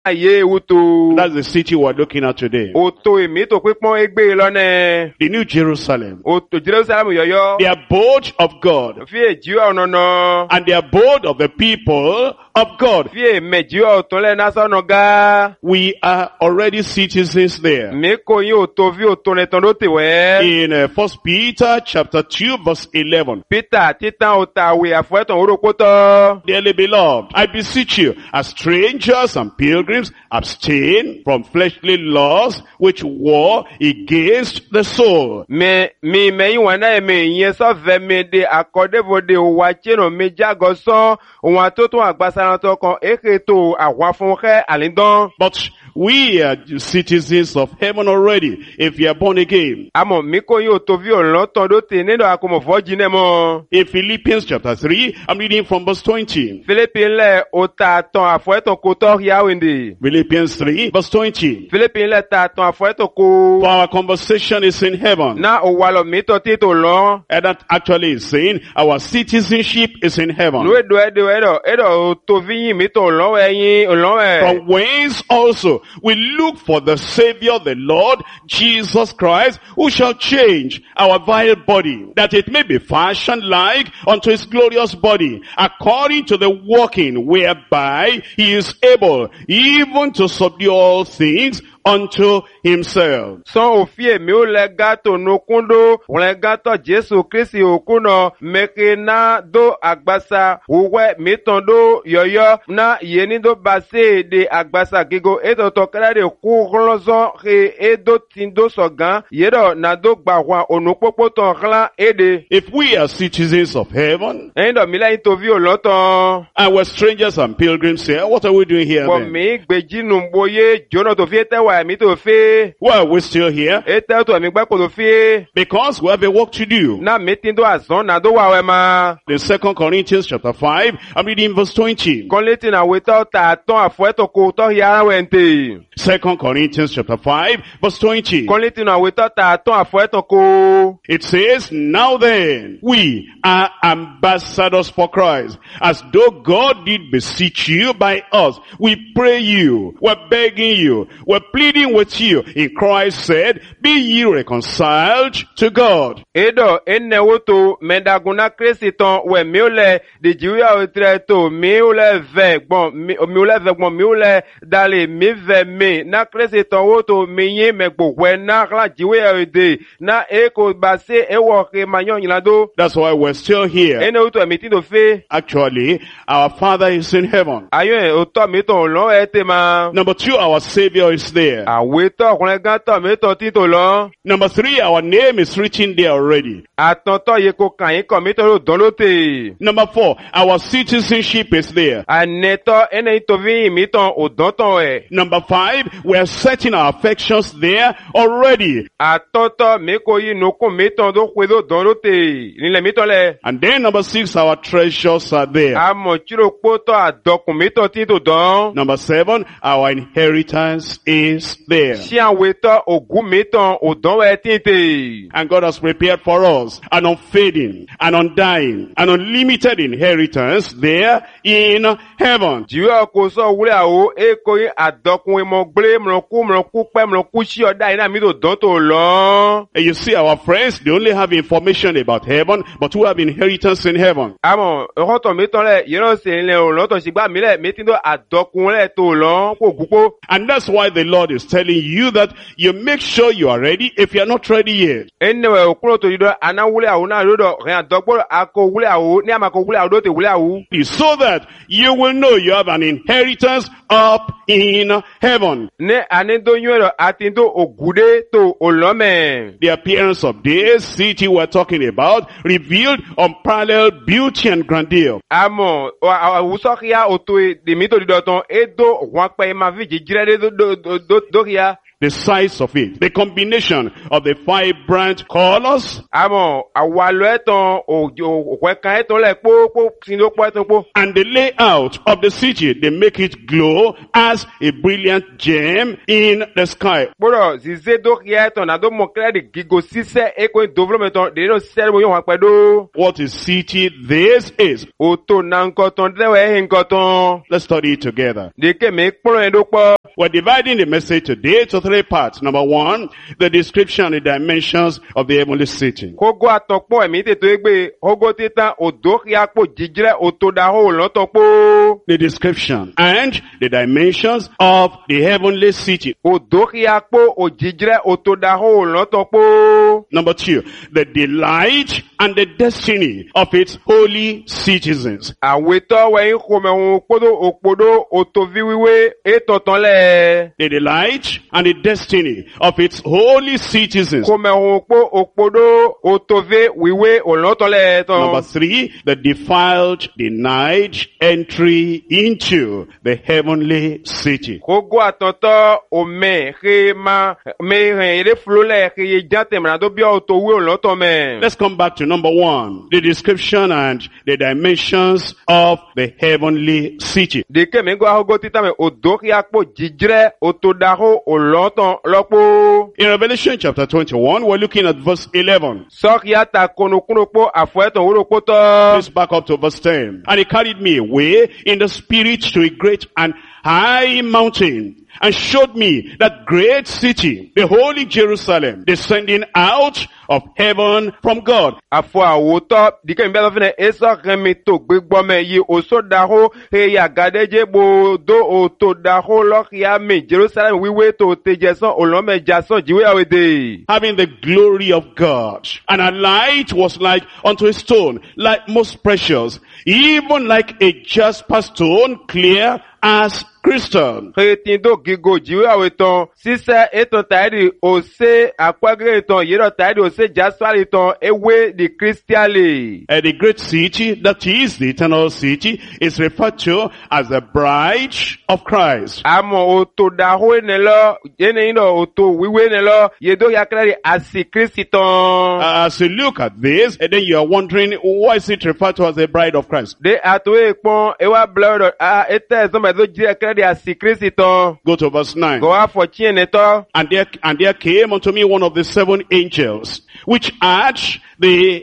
Aye uto. That's the city we're looking at today. Oto emi to pipon egbe lone. The New Jerusalem. Oto Jerusalem yoyo. The abode of God. Fi eju onono. And the abode of the people of God. Fi meju oton le nasono ga. We are already citizens there. Me ko yin oto vi oto le ton do te we. In 1 Peter chapter 2 verse 11. Peter titan otawe afoeton orokoto. Dearly beloved, I beseech you, as strangers and pilgrims, abstain from fleshly lusts which war against the soul. Me wana me yen so ve me de akode vode o wa cheno me jago so won to tun agbasara to kan eketo awa fun ke alindan. But we are citizens of heaven already, if you are born again. Amo mi ko yin oto vi olon ton do te nínú akomo fojine mo. In Philippians chapter 3, I'm reading from verse 20. Philippians le ota ton afoeton ko to ya wende. Philippians 3 verse 20. Philippians le ta ton afoeton ko. For our conversation is in heaven. Na o wa lo mi to ti to lo. And that actually is saying our citizenship is in heaven. No edo to vi yin mi to lo eyin olon e. From whence also we look for the Savior, the Lord Jesus Christ, who shall change our vile body, that it may be fashioned like unto his glorious body, according to the working whereby he is able even to subdue all things unto himself. So ofie mi o le gato no kundo, o le gato Jesu Kristi okuno, meke na do agbasa, uwe mitondo yoyo, na yeni do base de agbasa gigo, edo tokera de kuglonzo, ke edo tindo sogan, yedo na do gbawa onupopo ton klan ede. If we are citizens of heaven, Endo mila interview loton. and we're strangers and pilgrims here, what are we doing here Bo then? mi gbeji numboye, jono to fiete wa mi to fe. Why are we still here? Ete to mi gba ko to fe. Because we have a work to do. Na metindo azon na do wa we ma. In 2 Corinthians chapter 5, I'm reading verse 20. Kon leti na weto ta ton afoeto ko to ya wente. 2 Corinthians chapter 5, verse 20. Kon leti na weto ta ton afoeto ko. It says, now then, we are ambassadors for Christ, as though God did beseech you by us. We pray you, we're begging you, we're pleading with you. In Christ said, be ye reconciled to God. Edo enne woto mendaguna Kristi ton we mi ole de jiwa otre to mi ole ve gbon mi ole ve gbon mi ole dale mi ve mi na Kristi ton woto mi yin me gbo we na la jiwa ode na e ko base e wo ke manyon yilado. That's why we're still here. Ene woto mi ti do fe. Actually, our Father is in heaven. Ayo oto mi ton lo ete ma. Number 2, our Savior is there. Aweto kun gan to mi to ti to lo. Number 3, our name is written there already. Atonto ye ko kan yin ko mi to lo don lo te. Number 4, our citizenship is there. Aneto ene to vi mi ton odon ton e. Number 5, we are setting our affections there already. Atonto mi ko yi no kun mi ton do kwe do don lo te. Nile mi ton le. And then number 6, our treasures are there. Amo chiro poto adokun mi ton ti to don. Number 7, our inheritance is there. Si an weto ogun mi ton odon we tinte. And God has prepared for us an unfading, an undying, an unlimited inheritance there in heaven. Jiwa ko so wule awo e ko yin adokun mo gble mro ku pe mro ku si oda ina mi to don to lo. And you see, our friends, they only have information about heaven, but we have inheritance in heaven. Amo roto mi ton le yero se le o lo to sigba mi le mi tin do adokun le to lo ko gupo. And that's why the Lord is telling you that you make sure you are ready if you are not ready yet. Enwe okuro to yido ana wule awo na lodo re adokpo ako wule awo ni ama ko wule awo do te wule awo. So that you will know you have an inheritance up in heaven. Ne ane do yero atindo ogude to olome. The appearance of this city we're talking about revealed unparalleled beauty and grandeur. Amo awusokia oto de mito didoton edo wan pe ma vi jire do ria. the size of it, the combination of the vibrant colors, Àmọ́ àwàlọ́ ẹ̀tàn òkwẹ́kan ẹ̀tàn lẹ̀ pópó sínú pọ́ ẹ̀tàn pó. and the layout of the city. They make it glow as a brilliant gem in the sky. Gbọ́dọ̀ zize dókìá ẹ̀tàn nàdó mọ̀ kílẹ̀dì gígò sísẹ́ èkó ìdòvúlọ́mẹ̀tàn dèdè sẹ́rẹ̀ mọ̀ yóò wá pẹ̀lú. What a city this is. Òtò nà nkọ̀tàn dẹ́wẹ̀ ẹ̀hìn nkọ̀tàn. Let's study it together. Dèké mi kpọ́nrọ̀ yẹn dó pọ̀. We're dividing the message today to 3 parts. Number 1, the description and the dimensions of the heavenly city. Kógó àtọ̀pọ̀ ẹ̀mí tètò égbé ógó títàn òdókìá pò jíjírẹ́ òtòdàhó lọ́tọ̀pọ̀. The description and the dimensions of the heavenly city. Òdókìá pò òjíjírẹ́ òtòdàhó lọ́tọ̀pọ̀. Number 2, the delight and the destiny of its holy citizens. Àwetọ́ wẹ̀yìn kòmẹ̀hún kpódó òkpódó òtòvíwíwé ètọ̀tàn lẹ̀. The delight and the destiny of its holy citizens. Kòmẹ̀hún kpó òkpódó òtòvé wíwé òlọ́tàn lẹ̀ tán. Number 3, the defiled, denied entry into the heavenly city. Kógó àtọ̀tọ̀ òmè xe ma mehìn èdè flólẹ̀ xe yé jántẹ̀ mìíràn bí òtòwé òlọ́tàn mẹ́. Let's come back to number 1, the description and the dimensions of the heavenly city. Dèké mi gbọ́ ahógó títà mẹ́ òdókìá pò jíjírẹ́ òtòdàhó òlọ́tàn lọ́pọ̀. In Revelation chapter 21, we're looking at verse 11. Sọ́kìá ta konokúnò pò àfọ̀ẹ́tàn wúlò pò tọ́. Please back up to verse 10. And he carried me away in the spirit to a great and high mountain, and showed me that great city, the holy Jerusalem, descending out of heaven from God. Àfọ̀ àwòtọ́ dìkẹ́ mi bẹ́ẹ̀ lọ́fínà ésọ́ rẹmi tó gbégbọ́mẹ̀ yìí òsódàhó heya gàdéjé gbòdó òtòdàhó lọ́kìá mi Jerusalem wíwé tó tẹjẹsán òlọ́mẹjàsán jíwé àwèdè. Having the glory of God. And her light was like unto a stone, like most precious, even like a jasper stone, clear as crystal. Rétindo gigo jíwé àwètàn sísẹ́ ètò tàìdì òsè àpẹ́gẹ́ ètàn yìí tàìdì òsè jásùárì ètàn ewé di kírísítíálì. The great city, that is the eternal city, is referred to as the bride of Christ. Àmọ́ òtòdàhó ẹnẹ lọ yẹnẹ iná òtò wíwé ẹnẹ lọ yẹdó yakẹ́rẹ́ àsì kírísítì tán. As you look at this, and then you are wondering, why is it referred to as the bride of Christ? De àtòwé pọ́n ewa blọ́dọ̀ ètò ẹ̀sán mẹ́tò jí ẹ̀kẹ́rẹ́ àsì kírísítì tán. Go to verse 9. Go out for chienetọ. And there came unto me one of the 7 angels, which had the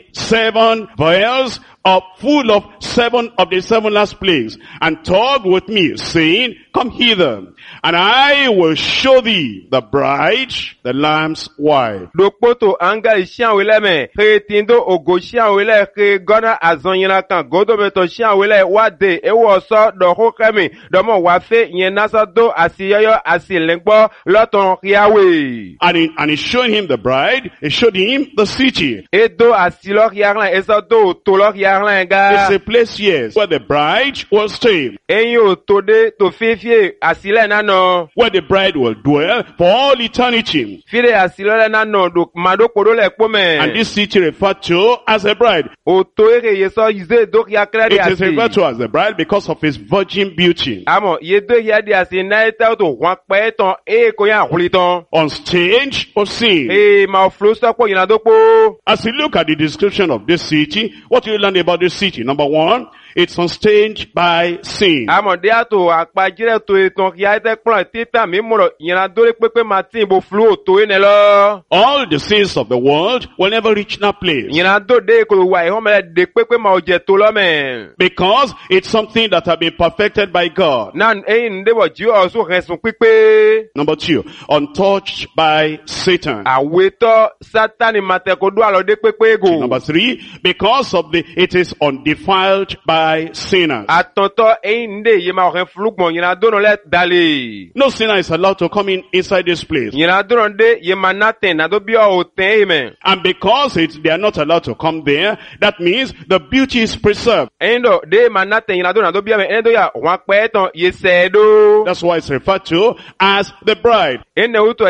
7 vials full of 7 of the 7 last plagues, and talked with me, saying, Come hither, and I will show thee the bride, the Lamb's wife. Dokpoto anga ishianwele me, tindo ogo shianwele ke gona azonyina kan godo beto shianwele wade ewo so do hokemi domo wafe yenasa do asiyoyo asilengbo loton hiawe. And he showed him the bride, he showed him the city. Edo asilo hiaglan esa do tolo hiaglan ga. It's a place, yes, where the bride will stay. Enyo tode to fifie asile nano. Where the bride will dwell for all eternity. Fide asile nano do mado kodo le pome. And this city referred to as a bride. Oto ere yeso yize do hiakredi It asi. is referred to as a bride because of his virgin beauty. Amo yedo hiadi asi na eta to wakpe ton e koyan huliton. Unstained or seen. Ma oflo sokpo yina dopo. As you look at the description of this city, what do you learn about this city? Number 1, it's unstained by sin. Amo de ato akpajire to eton hiate plan tita mimoro yina dole pepe matin bo flu to ene lo. All the sins of the world will never reach that place. Yina do de ko wa e homele de pepe ma oje to lo me. Because it's something that has been perfected by God. Nan e ndebo ji o so resun pipe. Number 2, untouched by Satan. Aweto Satani mate ko do alo de pepe go. Number 3, because of it is undefiled by sinners. Atonto e nde ye ma ren flugmon yina do no let dale. No sinner is allowed to come inside this place. Yina do no de ye manaten na do bi o ten amen. And because they are not allowed to come there, that means the beauty is preserved. Endo de manaten yina do na do bi amen endo ya wan pe ton ye sedo. That's why it's referred to as the bride. Ende uto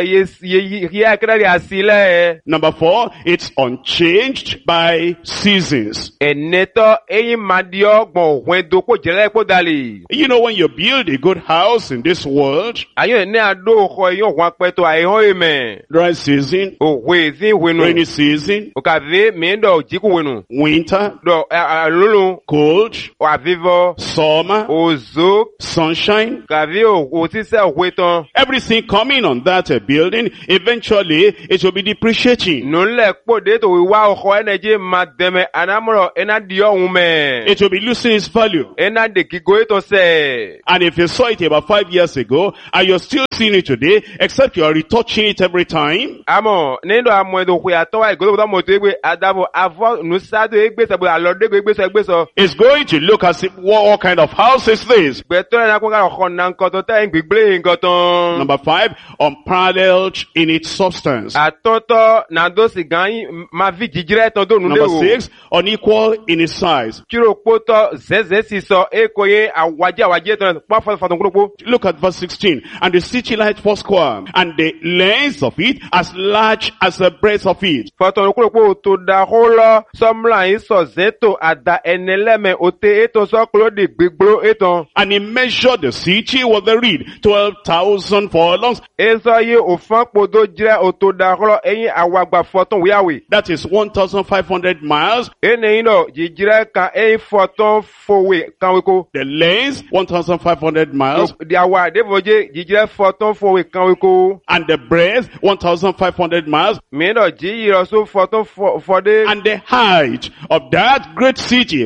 ye akrari asile. Number 4, it's unchanged by seasons. Eneto e madio dọ́gbọ̀n òhun ẹ̀dọ́ kó jẹ́lẹ́ kó dalè. You know, when you build a good house in this world, Àyàn ní àdó ọkọ̀ èèyàn òhun apẹ́tọ̀ àìhàn èmẹ̀. dry season, Òhun èzí ìwénu. rainy season, Òkàvé mìíràn jíkù wénu. winter, Dọ̀ àlólò. cold, Àvívọ́. summer, Òzó. sunshine, Kàvé òtísẹ́ òhun tán. everything coming on that building, eventually it will be depreciating. Nùlẹ̀ pòdé tó wíwá ọkọ̀ ẹnẹ́jẹ́ máa dẹ̀mẹ̀ ànámọ̀rọ̀ ẹ̀nà di ọ̀hún mẹ́. It will be losing its value. Ẹ̀nà dèkìgò ètò sẹ̀. And if you saw it about 5 years ago, and you're still seeing it today, except you are retouching it every time, Àmọ̀ nínú àmọ̀ ẹ̀dọ̀ òkú àtọ́wà ìgbésọ̀ mọ̀tò égbé àdàbọ̀ àfọ̀ nùsádò égbésọ̀ bó àlọ́dẹ́gbẹ̀ égbésọ̀. it's going to look as if, what kind of house is this? Gbẹ̀tọ́ ẹ̀nà kó kára ọ̀kọ̀ nà nǹkan tó tẹ́ gbígbé nǹkan tán. Number 5, unparalleled in its substance. Àtọ́tọ́ nàdósì gan yín máa fi jíjírẹ́ tán tó nù Number léwu. 6, unequal in its size. Kíro pótọ́ zẹ́zẹ́ sì sọ éko yé àwájẹ́ tán pọ́ fọ́tọ̀kúròpó. Look at verse 16. And the city light foursquare, and the length of it as large as the breadth of it. Fọ́tọ̀kúròpó tó da hó lọ sọ́mùlà yín sọ zẹ́tò àdá ẹnẹlẹ́mẹ̀ òtẹ́ ètò sọ́kúlódì gbígbó ètò. And he measured the city with the reed, 12,000 furlongs. Èso yé òfin kpodó jẹ́ òtò da hó lọ ẹ̀yìn àwàgbà fọ́tọ̀ wíyàwó. That is 1,500 miles. Ènìyàn náà jíjírẹ́ kan ẹ̀yìn fọ́tọ̀ fòwé kan wíkó. The length, 1,500 miles. Diawa àdébòjé jíjírẹ́ fọ́tọ̀ fòwé kan wíkó. And the breadth, 1,500 miles. Mìíràn jí ìrọ̀sọ́ fọ́tọ̀ fọ́dé. And the height of that great city,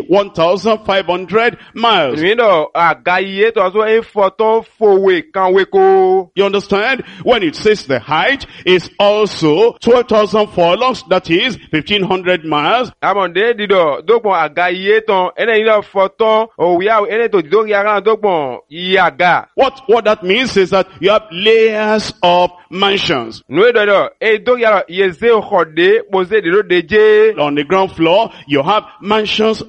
1,500 miles. Mìíràn àga iye tọ́sọ́ ẹ̀yìn fọ́tọ̀ fòwé kan wíkó. You understand? When it says the height is also 12,000 furlongs, that is 1,500 miles. Àmọ̀dé dídọ̀ dógbọ̀n àga iye tán ẹnẹ́yìn náà fọ́tọ̀ òwúyàwó ẹnẹ́ tó dídókì ara dógbọ̀n iye àga. What that means is that you have layers of mansions. Nú èdòdò èdókì ara iye zé ọ̀dé pòsè dídó dèjé. On the ground floor, you have mansions.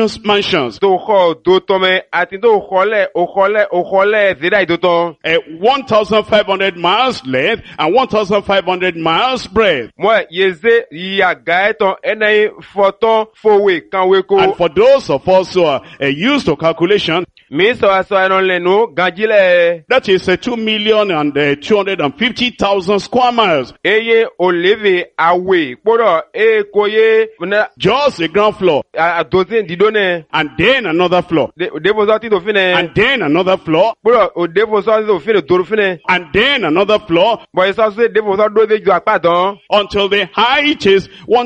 Tó kọ́ tó tọ́mẹ àti tó òkọ́lẹ̀ zédà ìdótán. 1,500 miles length and 1,500 miles breadth. Mọ̀ iye zé iye àga ẹ̀tàn ẹnẹ́yìn fọ́tọ̀ fòwé kan wéko. And for those of us who are used to calculation, Mi sọ aṣọ ẹran lẹ́nu ganjílẹ̀. that is 2,250,000 square miles. Eye olève àwè kpọ́dọ̀ èkóyè Just the ground floor. àdótí dídónẹ̀. And then another floor. Òdèbòsọ́ tí tó fi nẹ̀. And then another floor. Kpọ́dọ̀ òdèbòsọ́ tí tó fi nẹ̀ dòrò fi nẹ̀. And then another floor. Bọ̀ ìsọ́sọ́ èdèbòsọ́ dóde ju àpá tán. Until the height is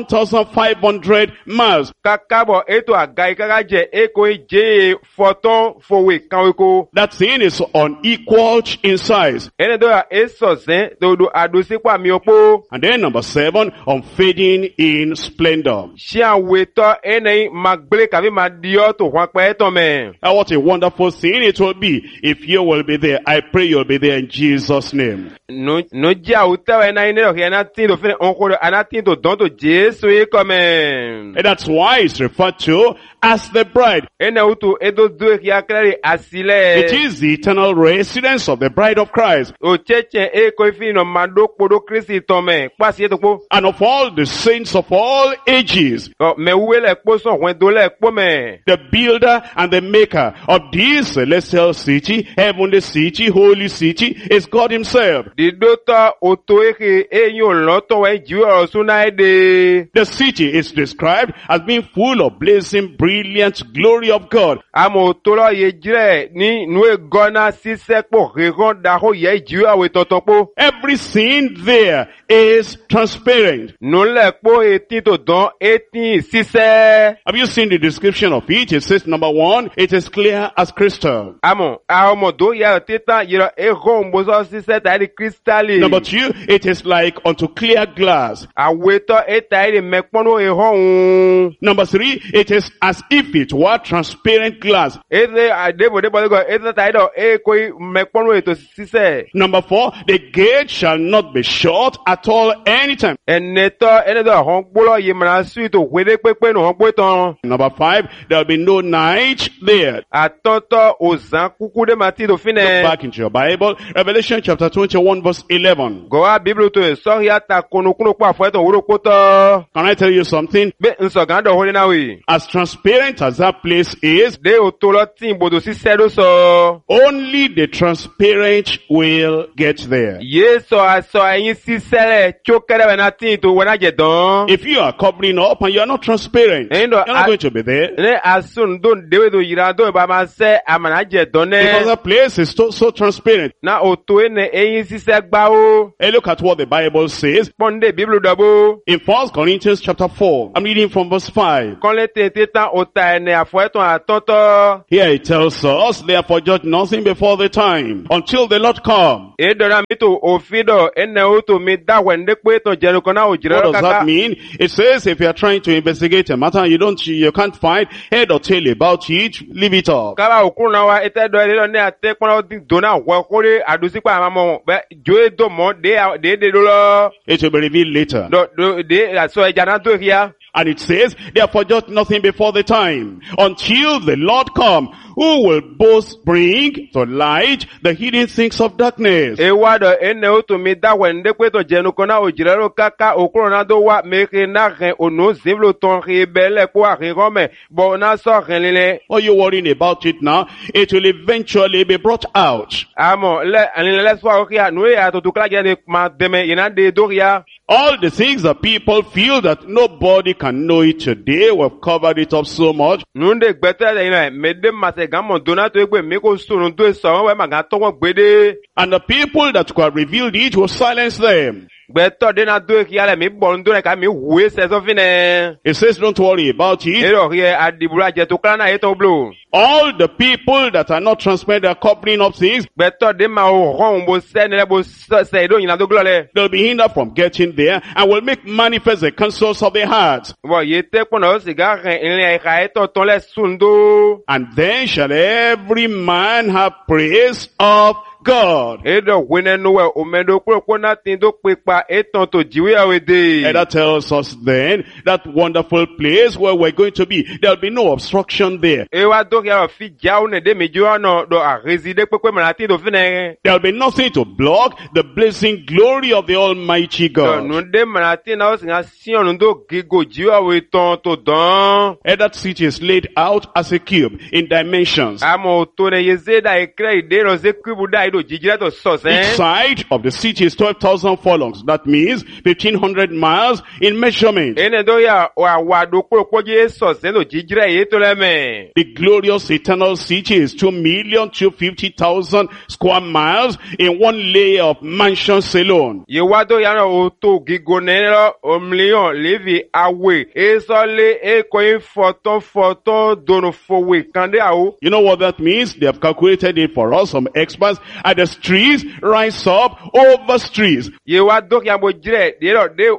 1,500 miles. Kakabọ̀ ètò àga ìkára jẹ èkó ìjẹ́ fọ́tọ́ fòwé kan wéko. That thing is unequaled in size. Ẹni tó yà èsọ̀sẹ́ tòdò àdòsípò àmì òpó. And then number 7, unfading in splendor. Ṣé àwọn ètò ẹnẹ́yìn máa gbélé kàbí máa di ọ́ tó wọn pẹ́ tán mẹ́. And what a wonderful thing it will be if you will be there. I pray you'll be there in Jesus' name. No jẹ́ àwùtẹ́wọ̀ ẹ̀ná iná ọ̀hìn ẹ̀ná tí tó fi ọ̀nkọ́dọ̀ ẹ̀ná tí tó dán tó Jésù yìí kọ́ mẹ́. And that's why it's referred to as the bride. Ẹnẹ́ wùtò ètò dúró kí akẹ́rẹ́ àsílẹ̀. It is the eternal residence of the bride of Christ. Òchẹ́chẹ́ èkó ìfihàn màdó kpodó Kristi tán mẹ́. Pàṣẹ ètò kpó. And of all the saints of all ages, Mẹ̀wúwé lẹ̀ kpó sọ̀ wọ́n tó lẹ̀ kpó mẹ́. the builder and the maker of this celestial city, heavenly city, holy city, is God himself. Dídótọ́ òtò èké eyín òlọ́tọ̀wẹ́ ìjìwé ọ̀sùn náà dé. The city is described as being full of blazing, brilliant glory of God. Àmọ́ òtòlọ́ yẹ jírẹ̀ ní inú ẹ̀gọ́nà sísẹ́pọ̀ rírán dàrú yẹ ìjìwé àwẹ̀ tọ̀tọ̀ pọ̀. Everything there is transparent. Nulẹ̀ kpó etí tó dán etí sísẹ́. Have you seen the description of it? It says, number 1, it is clear as crystal. Àmọ́ àwọn ọmọdé yẹ títàn yẹrọ ẹ̀rọ òǹbọ̀sọ̀ sísẹ́ tàbí kírísítálì. Number 2, it is like unto clear glass. Àwẹ̀tọ́ ẹ̀ta ẹ̀rì mẹ́kpọ́nú ẹ̀họ́ òun. Number 3, it is as if it were transparent glass. Ẹ̀sẹ̀ àdébòdébọ̀débọ̀ ẹ̀sẹ̀ tàìdọ̀ ẹ̀kọ́ mẹ́kpọ́nú ètò sísẹ́. Number 4, the gate shall not be shut as at all, anytime. Enetɔ enetɔ hɔn gbolo yemana sui to wele kpekpe no hɔn gbetɔn. Number 5, there will be no night there. Atɔtɔ ozan kuku de ma ti do Look fine. back into your Bible, Revelation chapter 21 verse 11. Gɔwa bibulu to sɔhi ata konokunu kpɔ afɔɛtɔ woro kpɔtɔ. Can I tell you something? Be nsɔgan dɔ hɔn na we. As transparent as that place is, De o to lɔ tin bodo si sɛ do sɔ. only the transparent will get there. Ye sɔ asɔ ɛyin si sɛlɛ tso kɛrɛ wɛ na tin to wɛ na jɛ dɔn. If you are covering up and you are not transparent, Ain't you're no- not going to be there. Ne asun don dewe do yira do ba ma sɛ amana jɛ dɔn Because nɛ. the place is so transparent. Na o to ene ɛyin si sɛ gbawo. Hey, look at what the Bible says Pɔnde bibulu dɔ bo. in 1 Corinthians chapter 4. I'm reading from verse 5. Kɔnle tete tan o ta ɛnɛ afɔɛtɔn atɔtɔ. Here it tells us, therefore judge nothing before the time, until the Lord come. E dɔra mi to òfin dɔ ene o to mi da wɛnde kpe tɔn jɛnu kɔnɔ o jira What lɔ does that kaka. mean? It says if you are trying to investigate a matter and you can't find head or tail about it, leave it up. Kaba okun na wa ete dɔ ele lɔ ne ate kpɔnɔ di dona wɔ kore adusi kpa amamɔ bɛ jo e do mɔ de do lɔ. It will be revealed later. De asɔ ɛdza na do ria. And it says, therefore judge nothing before the time, until the Lord come, who will both bring to light the hidden things of darkness. Ewa dɔ ene o to mi da wɛnde kpe tɔn jɛnu kɔnɔ o jira lɔ kaka okun na do wa meke na hɛn ono zivlo tɔn he bɛ lɛ ko a he xɔmɛ bɔn na sɔ hɛn lilɛ. Are you worrying about it now? It will eventually be brought out. Amɔ lɛ alilɛ sɔ o kia nu ye atoto kila jɛ ne ma dɛmɛ yina de do ria. All the things that people feel that nobody can know it today, we've covered it up so much. Nunde gbɛtɛ de yina mede mase gamɔ dona to egbe mi ko sunu do sɔn wɛ ma ga tɔgɔ gbede. And the people that could have revealed it will silence them. Gbɛtɔ de na do ekia lɛ mi bɔ ndo ne ka mi hu sɛsɔ fi nɛ. It says don't worry about it. Erɔ hiɛ adibula jɛto kala na etɔ blo. All the people that are not transparent, are covering up things, Gbɛtɔ de ma o hɔn bo sɛ ne lɛ bo sɛ do yina do glɔ lɛ. they'll be hindered from getting there and will make manifest the counsels of their hearts. Bɔn ye te kpɔnɔ o siga hɛn ilẹ̀ ɛka etɔ tɔn lɛ sun do. And then shall every man have praise of God. Eɖɔ wene nu wɛ omeɖo kplɔkpɔ na ti do kpekpa etɔn to dziwe awo de. And that tells us then that wonderful place where we're going to be. There'll be no obstruction there. Ewa do kia fi jawo ne de mi jo anɔ do arezi de kpekpe me la ti do fi nɛ. There'll be nothing to block the blazing glory of the Almighty God. Nu de me la ti na o si ŋa siɔn nu do gigo dziwe awo etɔn to dɔn. And that city is laid out as a cube in dimensions. Amo to ne yeze da ekre ide no ze kubu da ido jijire to Each sɔsɛ. side of the city is 12,000 furlongs. That means 1,500 miles in measurement. Ene do ya wa do kplɔkpɔ dzi sɔsɛ do jijire ye to lɛ mɛ. The glorious eternal city is 2,250,000 square miles in one layer of mansions alone. Ye wa do ya no o to gigo ne lɔ o miliɔn levi awe esɔle ekoyin fɔtɔn dono fowe kan de awo. You know what that means? They have calculated it for us, some experts. And the streets rise up over streets. Ye wa do kia bo jire de lɔ de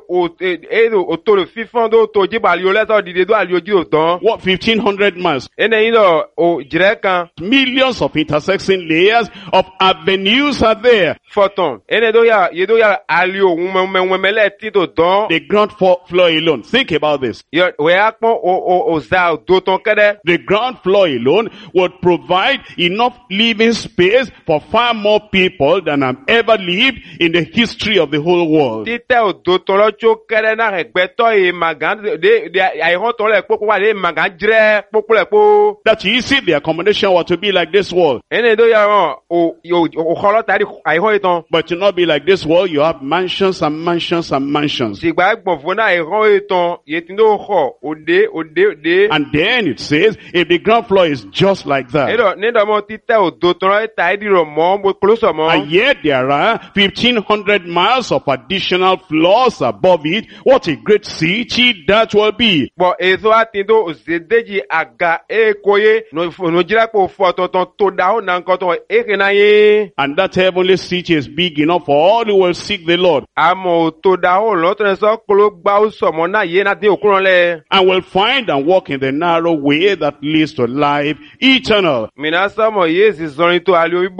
o to lo fifɔn do to jibali o lɛsɔ dide do ali o ji o dɔn. What, 1,500 miles? Ene yi lɔ o jire kan Millions of intersecting layers of avenues are there. fɔtɔn. Ene do ya ye do ya ali o ŋumɛŋumɛ lɛ ti to dɔn. The ground floor alone. Think about this. Ye o ya kpɔn o za o do tɔn kɛdɛ. The ground floor alone would provide enough living space for far more people than have ever lived in the history of the whole world. Titɛ o do tɔn lɔ tso kɛdɛ na gbɛtɔ ye magan de ayihɔn tɔn lɛ kpokpo wa de magan jire kpokpo lɛ kpo. That is if the accommodation were to be like this world. Ene do ya hɔn o xɔlɔ ta di ayihɔn yi tɔn. But to not be like this world, you have mansions and mansions and mansions. Sigba gbɔnfɔ na ayihɔn yi tɔn yeti do xɔ o de. And then it says, if the ground floor is just like that, Ne dɔ mɔ titɛ o do tɔn lɔ ta yi di rɔ mɔ mo kolo sɔ mɔ. and yet there are 1,500 miles of additional floors above it, what a great city that will be. Bɔn ezo ati do ozedeji aga eko ye nudzirakpo fɔ tɔtɔn to da o na nkɔtɔ eke na ye. And that heavenly city is big enough for all who will seek the Lord, Amo to da o lɔtɔ sɔ kolo gbawo sɔmɔ na ye na ti o kurun lɛ. and will find and walk in the narrow way that leads to life eternal. Mina sɔmɔ ye zizɔrin to ali o ibo ji lɔ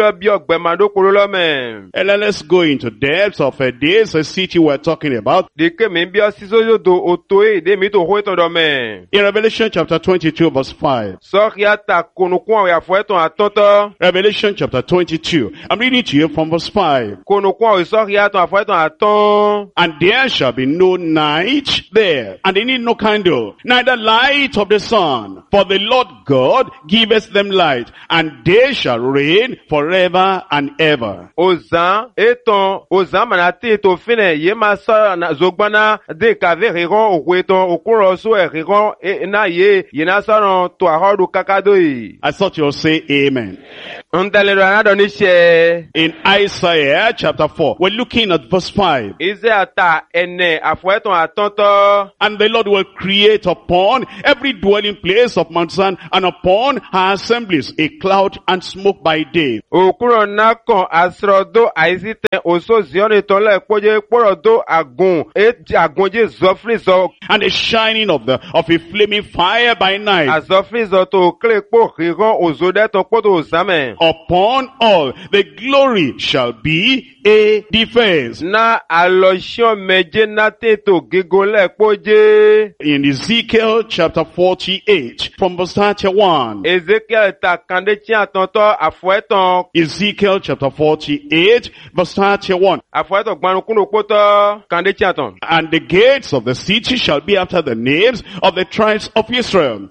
lo bi ogbemado kuro lo me. And then let's go into depths of this city we're talking about. De ke me bi siso do otoe de mi to ho eton do me. In Revelation chapter 22 verse 5. So ya ta konokun ya fo eton atonto. Revelation chapter 22. I'm reading to you from verse 5. Konokun so ya ton afo eton aton. And there shall be no night there, and they need no candle, neither light of the sun. For the Lord God giveth them light, and they shall reign forever and ever. Ozan manati to fine ye ma so na zogbana de ka ve riron okweton okuro so e riron na ye na so ron to ahodu kakado yi. I thought you'll say amen. In Isaiah chapter 4, we're looking at verse 5. And the Lord will create upon every dwelling place of Mount Zion and upon her assemblies a cloud and smoke by day. And the shining of a flaming fire by night. Upon all the glory shall be a defense. In Ezekiel chapter 48 from verse 31. Ezekiel chapter 48 verse 31. And the gates of the city shall be after the names of the tribes of Israel.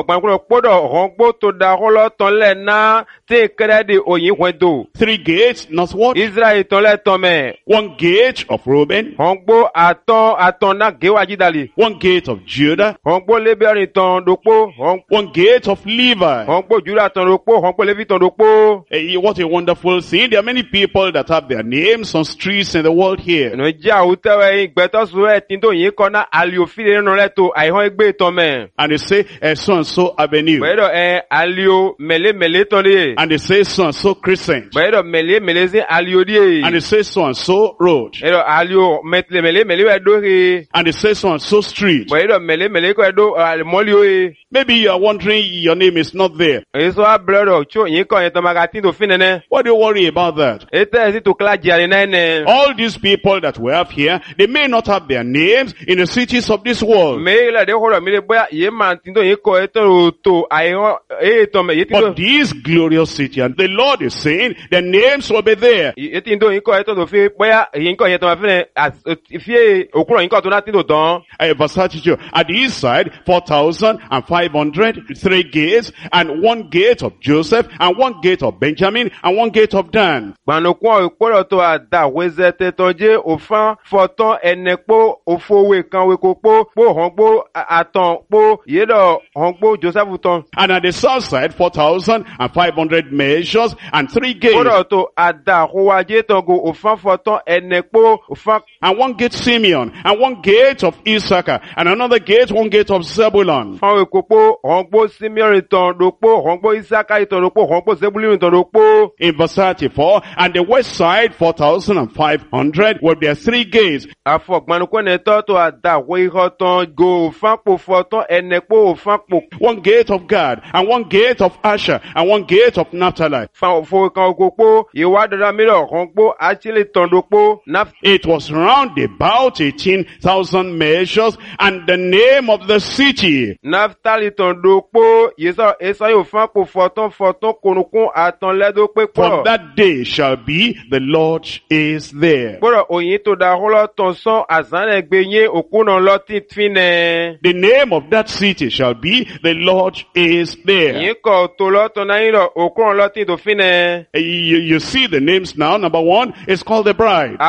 3 gates northward. One gate of Reuben. 1 gate of Judah. 1 gate of Levi. What a wonderful thing. There are many people that have their names on streets in the world here. And they say so and so avenue. And they say so and so crescent. And they say so and so road. And they say so and so street. Maybe you are wondering your name is not there. Why do you worry about that? All these people that we have here, they may not have their names in the cities of this world. But this glorious city, and the Lord is saying, their names will be there. Verse 32. At the east side, 4,500, 3 gates, and 1 gate of Joseph, and 1 gate of Benjamin, and 1 gate of Dan. And at the south side, 4,500 measures, and 3 gates. And 1 gate Simeon, and 1 gate of Issachar, and another gate, 1 gate of Zebulun. In verse 34, and the west side, 4,500, were there 3 gates. 1 gate of Gad, and 1 gate of Asher, and 1 gate of Naphtali. It was round about 18,000 measures, and the name of the city. From that day shall be, the Lord is there. The name of that city shall be, the Lord is there. You see the names now. Number 1 is called the bride.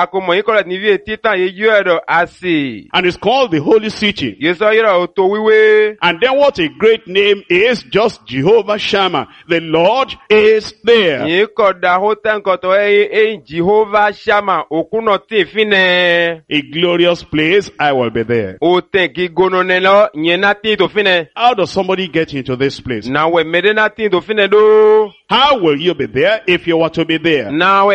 And it's called the holy city. And then what a great name is, just Jehovah Shammah. The Lord is there. A glorious place, I will be there. How does somebody get into this place? How will you be there if you were to be there?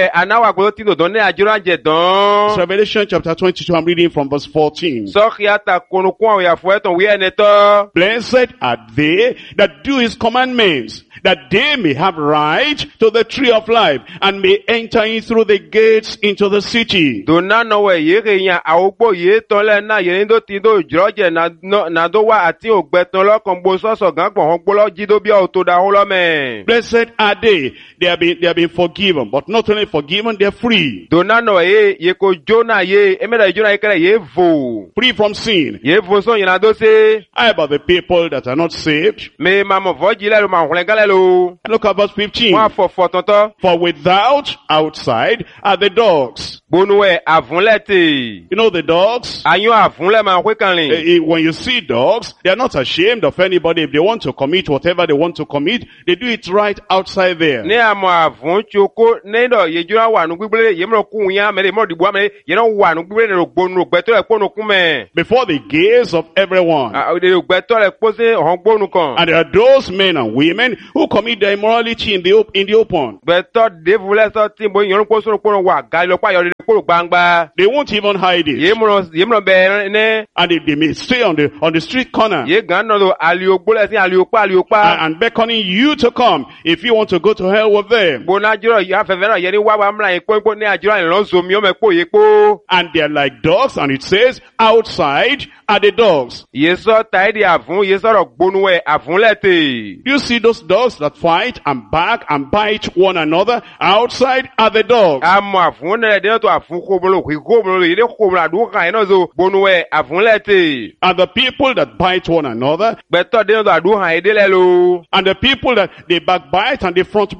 It's Revelation chapter 22, I'm reading from verse 14. Blessed are they that do his commandments, that they may have right to the tree of life, and may enter in through the gates into the city. Dona no we yere yan awogbo ye ton le na yen do ti do jroje na do wa ati ogbeton lo kan gbo soso gan gbon hon gbo lo jido bi o to da ho lo me. Blessed are they. They have been forgiven, but not only forgiven, they are free. Dona no ye ko Jonah ye emeda Jonah ye kere ye vo. Free from sin. Ye vo so yin do se. How about the people that are not saved? Me mama voji le lo ma hun gale lo. Look at verse 15. Wa fo tonto. For without, outside, are the dogs. Bonuwe avunlete. You know the dogs? Ayun avunle ma kwe kanlin. When you see dogs, they are not ashamed of anybody. If they want to commit whatever they want to commit, they do it right outside there. Ni amo avun choko ne do ye jura wa nu gbigbele ye mo kun yan mere mo dibo mere ye no wa nu gbigbele ro gbonu gbeto le ponu kun me. Before the gaze of everyone. De gbeto le pose hon gbonu kan. And there are those men and women who commit their immorality in the open. Gbeto de vule so tin bo yin po so ponu wa ga lo pa yo ko gbangba. They won't even hide it. Ye mo be ne. And they may stay on the street corner. Ye gan no do aliogbo le sin aliopa. And beckoning you to come if you want to go to hell with them. Bona jiro ya fe na ye ni wa mla ipo ni ajiro ni lo so mi o me po ye po. And they are like dogs, and it says outside are the dogs. Yes, sir. Tidy avun. Yes, sir. Bonuwe avunlete. You see those dogs that fight and bark and bite one another? Outside are the dogs. Amo avun ne de to avun kobolo kobolo ile kobolo du kan ina zo bonuwe avunlete. And the people that bite one another. Beto de to adu han edele lo. And the people that they backbite and they front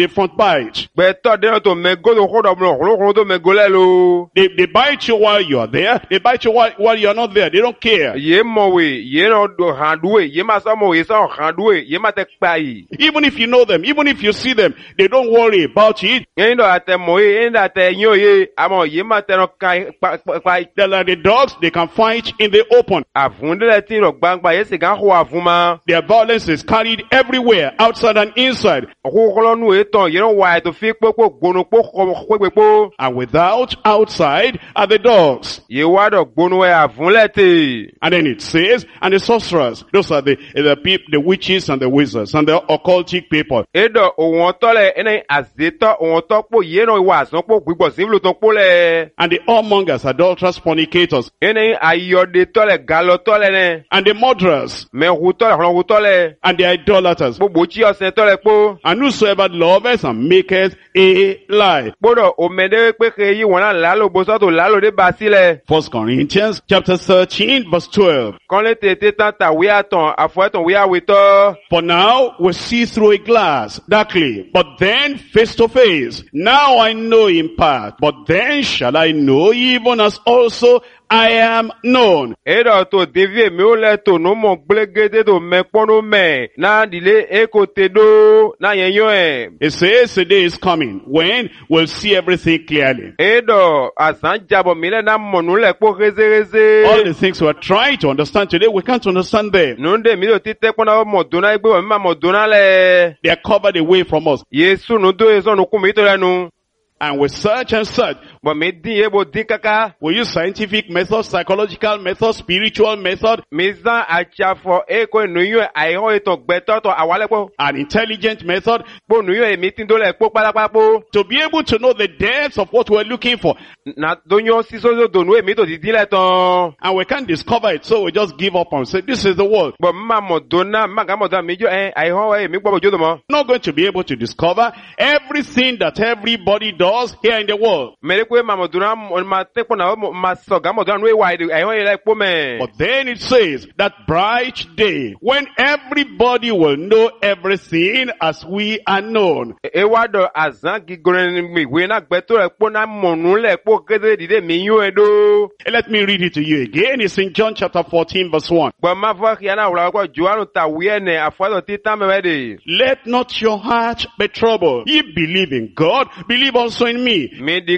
bite. Beto de to mego do hodo mo do megole lo. They bite you while you are there. They bite you while you are not there. They don't care. Ye mowe, ye no do handwe, ye ma so mowe so handwe, ye ma te pai. Even if you know them, even if you see them, they don't worry about it. Ye no ate mowe, ye no ate nyo ye, amo ye ma te no kai pai. They're like the dogs, they can fight in the open. Avunde le tin ro gbangba ye se gan ho avuma. Their violence is carried everywhere, outside and inside. Okolo nu eton, ye no wa to fi popo gbonu po. And without, outside are the dogs. Ye wa do gbonu e avunlete. And then it says, and the sorcerers, those are the people, the witches and the wizards and the occultic people. Edo owon tole ene azeto owon to po ye no wa so po gbigbo sinlo to po le. And the whoremongers, adulterers, fornicators. Ene ayode tole galo tole ne. And the murderers. Me hu tole. And the idolaters. Gbogbo chi osin tole po. And whosoever loveth and maketh a lie. Bodo o mede pe ke yi won la lo bo so to la lo de ba sile. 1 Corinthians chapter 13 verse 12. For now we see through a glass, darkly, but then face to face. Now I know in part, but then shall I know, even as also I am known. It says the day is coming when we'll see everything clearly. All the things we're trying to understand today, we can't understand them. They are covered away from us. And we search and search. We use scientific methods, psychological methods, spiritual methods, an intelligent method, to be able to know the depths of what we're looking for. And we can't discover it, so we just give up and say, this is the world. Not going to be able to discover everything that everybody does here in the world. But then it says that bright day when everybody will know everything as we are known. Let me read it to you again. It's in John chapter 14 verse 1. Let not your heart be troubled. Ye believe in God, believe also in me.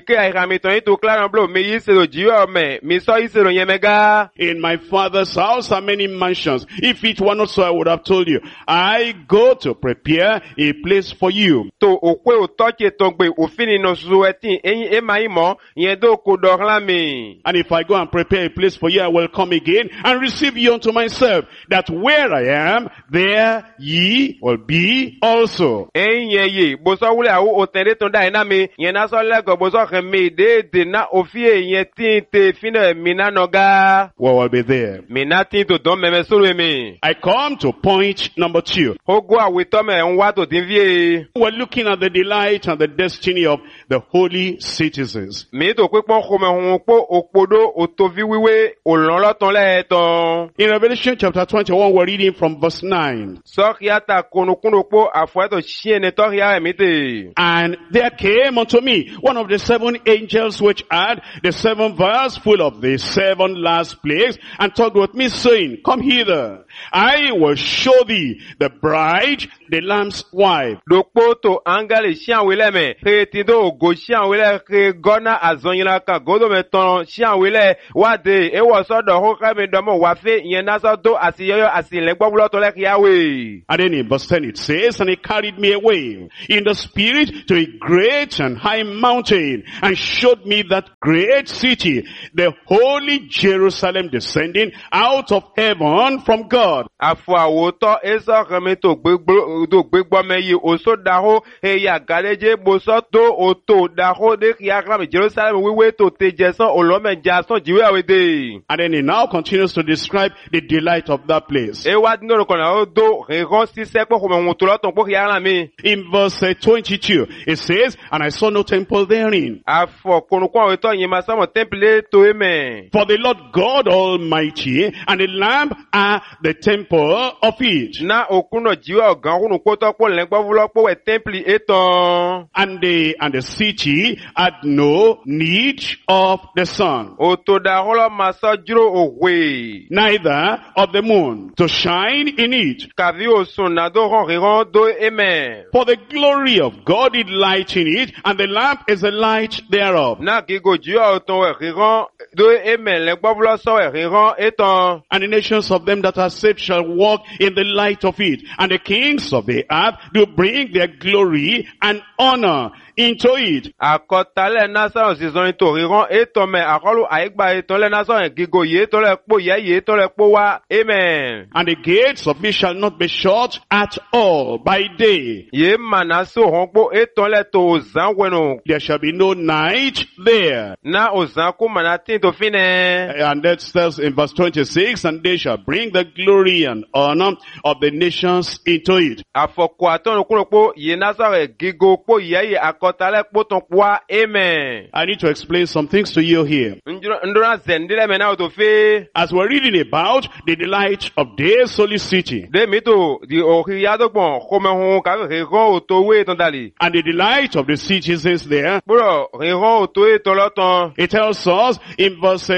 na mi ton ito claran blo mi yisero jiwa me mi so yisero yemega. In my Father's house are many mansions. If it were not so, I would have told you. I go to prepare a place for you. To okwe otoche tongbe ofini no suweti eyin emaimo yen do ko dorlan mi. And if I go and prepare a place for you, I will come again and receive you unto myself, that where I am, there ye will be also. Eyin ye boso wule awo otende ton da ina mi yen na so lego boso khemi de na ofie yen tin te fina mi na noga. We will be there. Mi na tin to don meme suru mi. I come to point number 2. Ogo aweto me nwa to tin vie. We're looking at the delight and the destiny of the holy citizens. Mi to pe pon ko me hun po opodo otovi wiwe olonlo ton le ton. In Revelation chapter 21, we're reading from verse 9. So kiata konukuno po afueto shiene to ria emite. And there came unto me one of the 7 angels which had the 7 vials full of the 7 last plagues, and talked with me, saying, Come hither, I will show thee the bride, the Lamb's wife. Dokpo to angale shian wile me, ke tido go shian wile ke gona azonyila ka godo me ton shian wile wade e wo so do ho ka me do mo wa fe yen na so do asiyoyo asinle gbogbo to le kiawe. And then in verse 10 it says, And he carried me away in the spirit to a great and high mountain, and showed me that great city, the holy Jerusalem, descending out of heaven from God. Afo awoto eso keme to gbegbo me yi oso daho e ya galeje boso to oto daho de kiakra Jerusalem wiwe to tejesan olome jason jiwe awede. And then he now continues to describe the delight of that place. E wa dinoro kona o do regon si se po ko me to lo ton po kiara mi. In verse 22, it says, And I saw no temple therein. Afo konukwa awoto yin ma samo temple to eme. For the Lord God Almighty and the Lamb are the temple of it. Na okuno jiwa ogan kunu poto po le gbo vulo po we temple eton. And the city had no need of the sun, Oto da holo maso juro owe. neither of the moon, to shine in it. Kavi osun na do ron riron do eme. For the glory of God did light in it, and the lamp is the light thereof. Na gigo jiwa oton we riron do eme le gbo vulo so we riron eton. And the nations of them that are saved shall walk in the light of it. And the kings of the earth do bring their glory and honor into it. Akotale nasa osizon to riron eton me akolu aigba eton le nasa gigo ye to le po ye to le po wa. Amen. And the gates of it shall not be shut at all by day. Ye manaso honpo eton le to ozan weno. There shall be no night there. Na ozan ku manatin to fine. And that says in verse 26, And they shall bring the glory and honor of the nations into it. Afoko aton kuno po ye nasa gigo po ye akotale po ton kwa. Amen. I need to explain some things to you here. Ndona zendile mena to fe. As we're reading about the delight of this holy city, De mito di ohiyado bon kome hon ka riron oto we ton dali. and the delight of the citizens there, Bro, riron oto e ton loton. it tells us in verse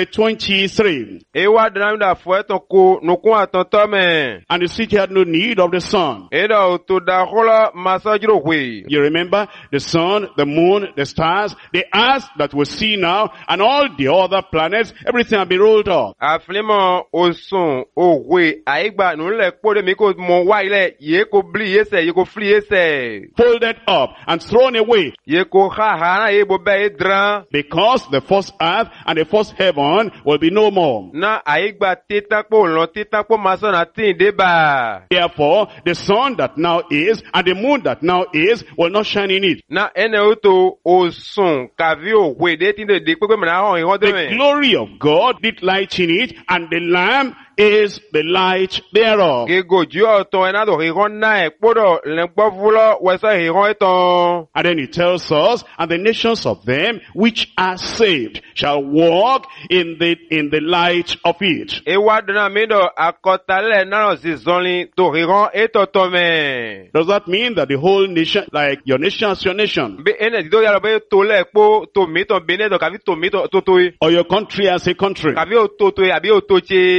23, E wa dran da fo ton ko no kun aton to me. And the city had no need of the sun. E da oto da hola masajiro we. You remember the sun, the moon, the stars, the earth that we see now, and all the other planets, everything had been rolled up. Aflimo osun owe aigba nu le po de mi ko mo wa ile ye ko bli yese ye ko fli yese. Folded up and thrown away, Ye ko ha ha na ye bo be dran. because the first earth and the first heaven will be no more. Na aigba titapo lon titapo maso na tin de ba. Therefore, the sun that now is and the moon that now is will not shine in it. Na ene oto osun kavi owe de tin de pepe me na hon ihon de The me. glory of God did light in it, and the Lamb is the light thereof. Gego ju oton ena do ihon na e podo le gbo vulo we so ihon eton. And then it tells us, And the nations of them which are saved shall walk in the light of it. E wa dana mi do akotale na si zonli to ihon etoto me. Does that mean that the whole nation, like your nation as your nation, Be ene di do ya lo be to le po to mi to bene do kavi to mi to to or your country as a country, kavi o to to abi o to che will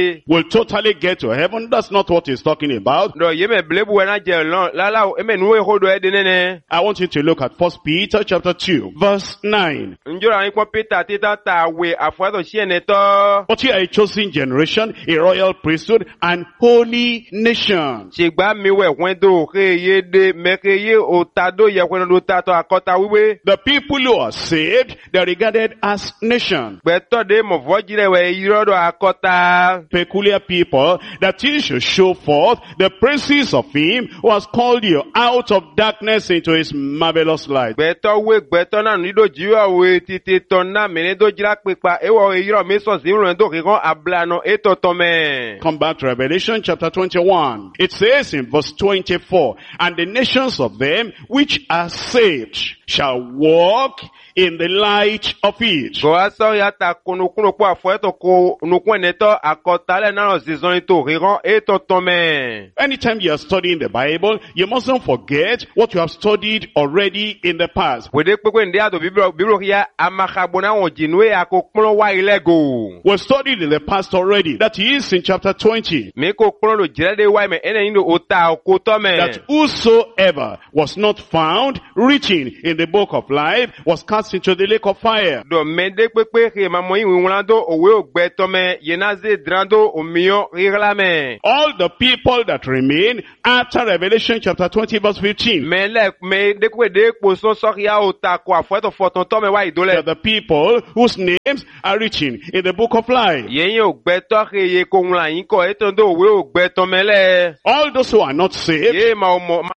totally get to heaven. That's not what he's talking about. Do yeme blebu wena je lon lala eme nuwe hodo e denene. I want you to look at 1 Peter chapter 2, verse 9. Njora ni kwa Peter tita ta we afwato shiene to. But you are a chosen generation, a royal priesthood, and holy nation. Chigba miwe wendo ye de mekeye otado ye wendo tato akota wiwe. The people who are saved, they are regarded as nation. Beto de mo vojire we irodo akota. Peculiar people, that you should show forth the praises of him who has called you out of darkness into his marvelous light. Beto na nido jiwa we titi tona mene do jira pepa ewo iro meso zimro ndo kikon ablano eto tome. Come back to Revelation chapter 21. It says in verse 24, and the nations of them which are saved shall walk in the light of it. Go aso ya ta kunukuno kwa fueto ko nukweneto akotale na zizoni to rigon eto tome. Anytime you are studying the Bible, you mustn't forget what you have studied already in the past. Wede kpekwe ndia do biblo ya amakhabona wojinwe akokplo wa ilego. We studied in the past already. That is in chapter 20. Me kokplo lo jirade wa me ene indo ota okotome. That whosoever was not found written in the book of life was cast into the lake of fire. Do mende kpekpe ke mamoyi winwlando owe ogbetome yenaze drando omio riglame. All the people that remain after Revelation chapter 20 verse 15. Me dekwe de poso sokia ota kwa fueto fotontome wa idole. They are the people whose names are written in the book of life. Yenye ogbeto ke ye konwla yin ko etondo owe ogbetomele. All those who are not saved, Ye ma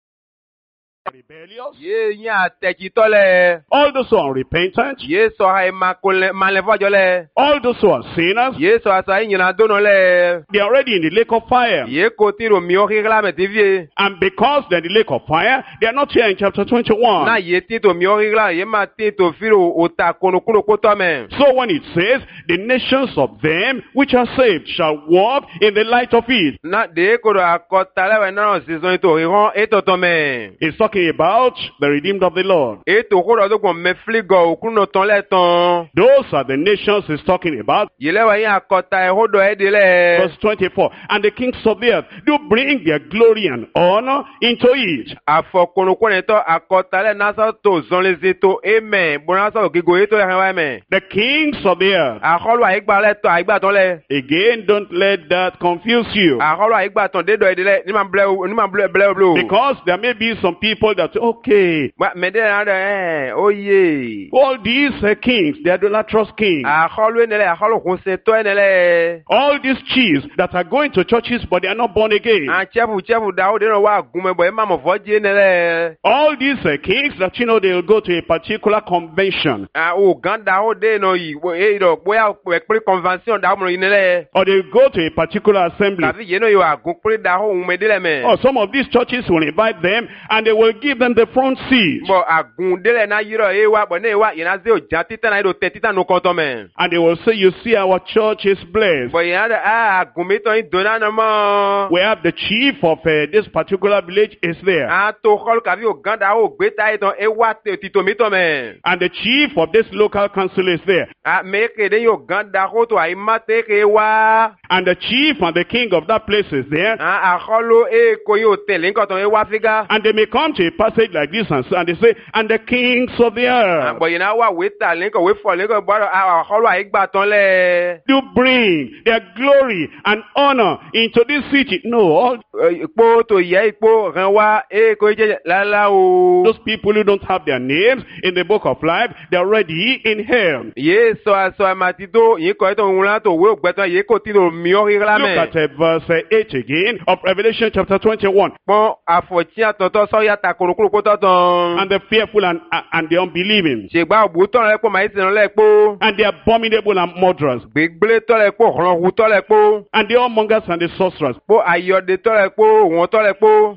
rebellious, ye nya tekitole. all those who are unrepentant, Ye so ha malevojole. all those who are sinners, Ye so asa nyina donole. they are already in the lake of fire. Ye kotiro mio riglame tivie. And because they're in the lake of fire, they are not here in chapter 21. Na ye tito mio rigla ye ma tito filo ota konokuno kotome. So when it says, the nations of them which are saved shall walk in the light of it, Na de kodo akotale we na season to rigon etotome. it's talking about the redeemed of the Lord. Eto kodo do kon mefligo okuno ton le ton. Those are the nations he's talking about. Yele wa yin akota e hodo edile. Verse 24. And the kings of the earth do bring their glory and honor into it. Afọ konokone to akotale nasa to zonlezito amen. Bonasa ogigo eto ya amen. The kings of the earth. Akolo aigba le to aigba ton le. Again, don't let that confuse you. Akolo aigba ton de do edile ni man ble blue. Because there may be some people that say, okay, Me de na oye. all these kings, the idolatrous kings, Akolo enele akolo kunse to enele. all these chiefs that are going to churches but they are not born again, An chefu da o de no wa gume bo e ma mo voje enele. all these kings that they will go to a particular convention, O ganda o de no yi e do boya pe convention da mo enele. or they will go to a particular assembly. Tabi ye no yo agun pe da o me de le me. Or some of these churches will invite them and they will give them the front seat. Bo agun de le na yiro e wa bo ne wa yana ze o jan titan na do te titan no konto me. And they will say, you see, our church is blessed. Bo yana agun mi to yin dona no mo. We have the chief of this particular village is there. An to khol ka bi o ganda o gbe ta itan e wa te tito mi to me. And the chief of this local council is there. A me ke de yo ganda ko to ai mate ke wa. And the chief and the king of that place is there. A kholo e ko yo tele nkan to e wa figa. And they may come to a passage like this and they say, and the kings of the earth Bo yana wa we ta nkan we fo nkan bo a kholo ai gba ton le. do bring their glory and honor into this city. No, all Ipo to ye ipo ran wa e ko je la la o. those people who don't have their names in the book of life, they're already in hell. Ye so amatito yin ko to unla to we ogbetan ye ko ti lo mi o rira me. Look at verse 8 again of Revelation chapter 21. Pon afochi atonto so ya ta korokoro ko toton. And the fearful and the unbelieving, Se gba obu ton le po mai tin le po. and the abominable and murderers, Gbegble to le po ran hu to le po. and the whoremongers and the sorcerers, Po ayode to le po won to le po. and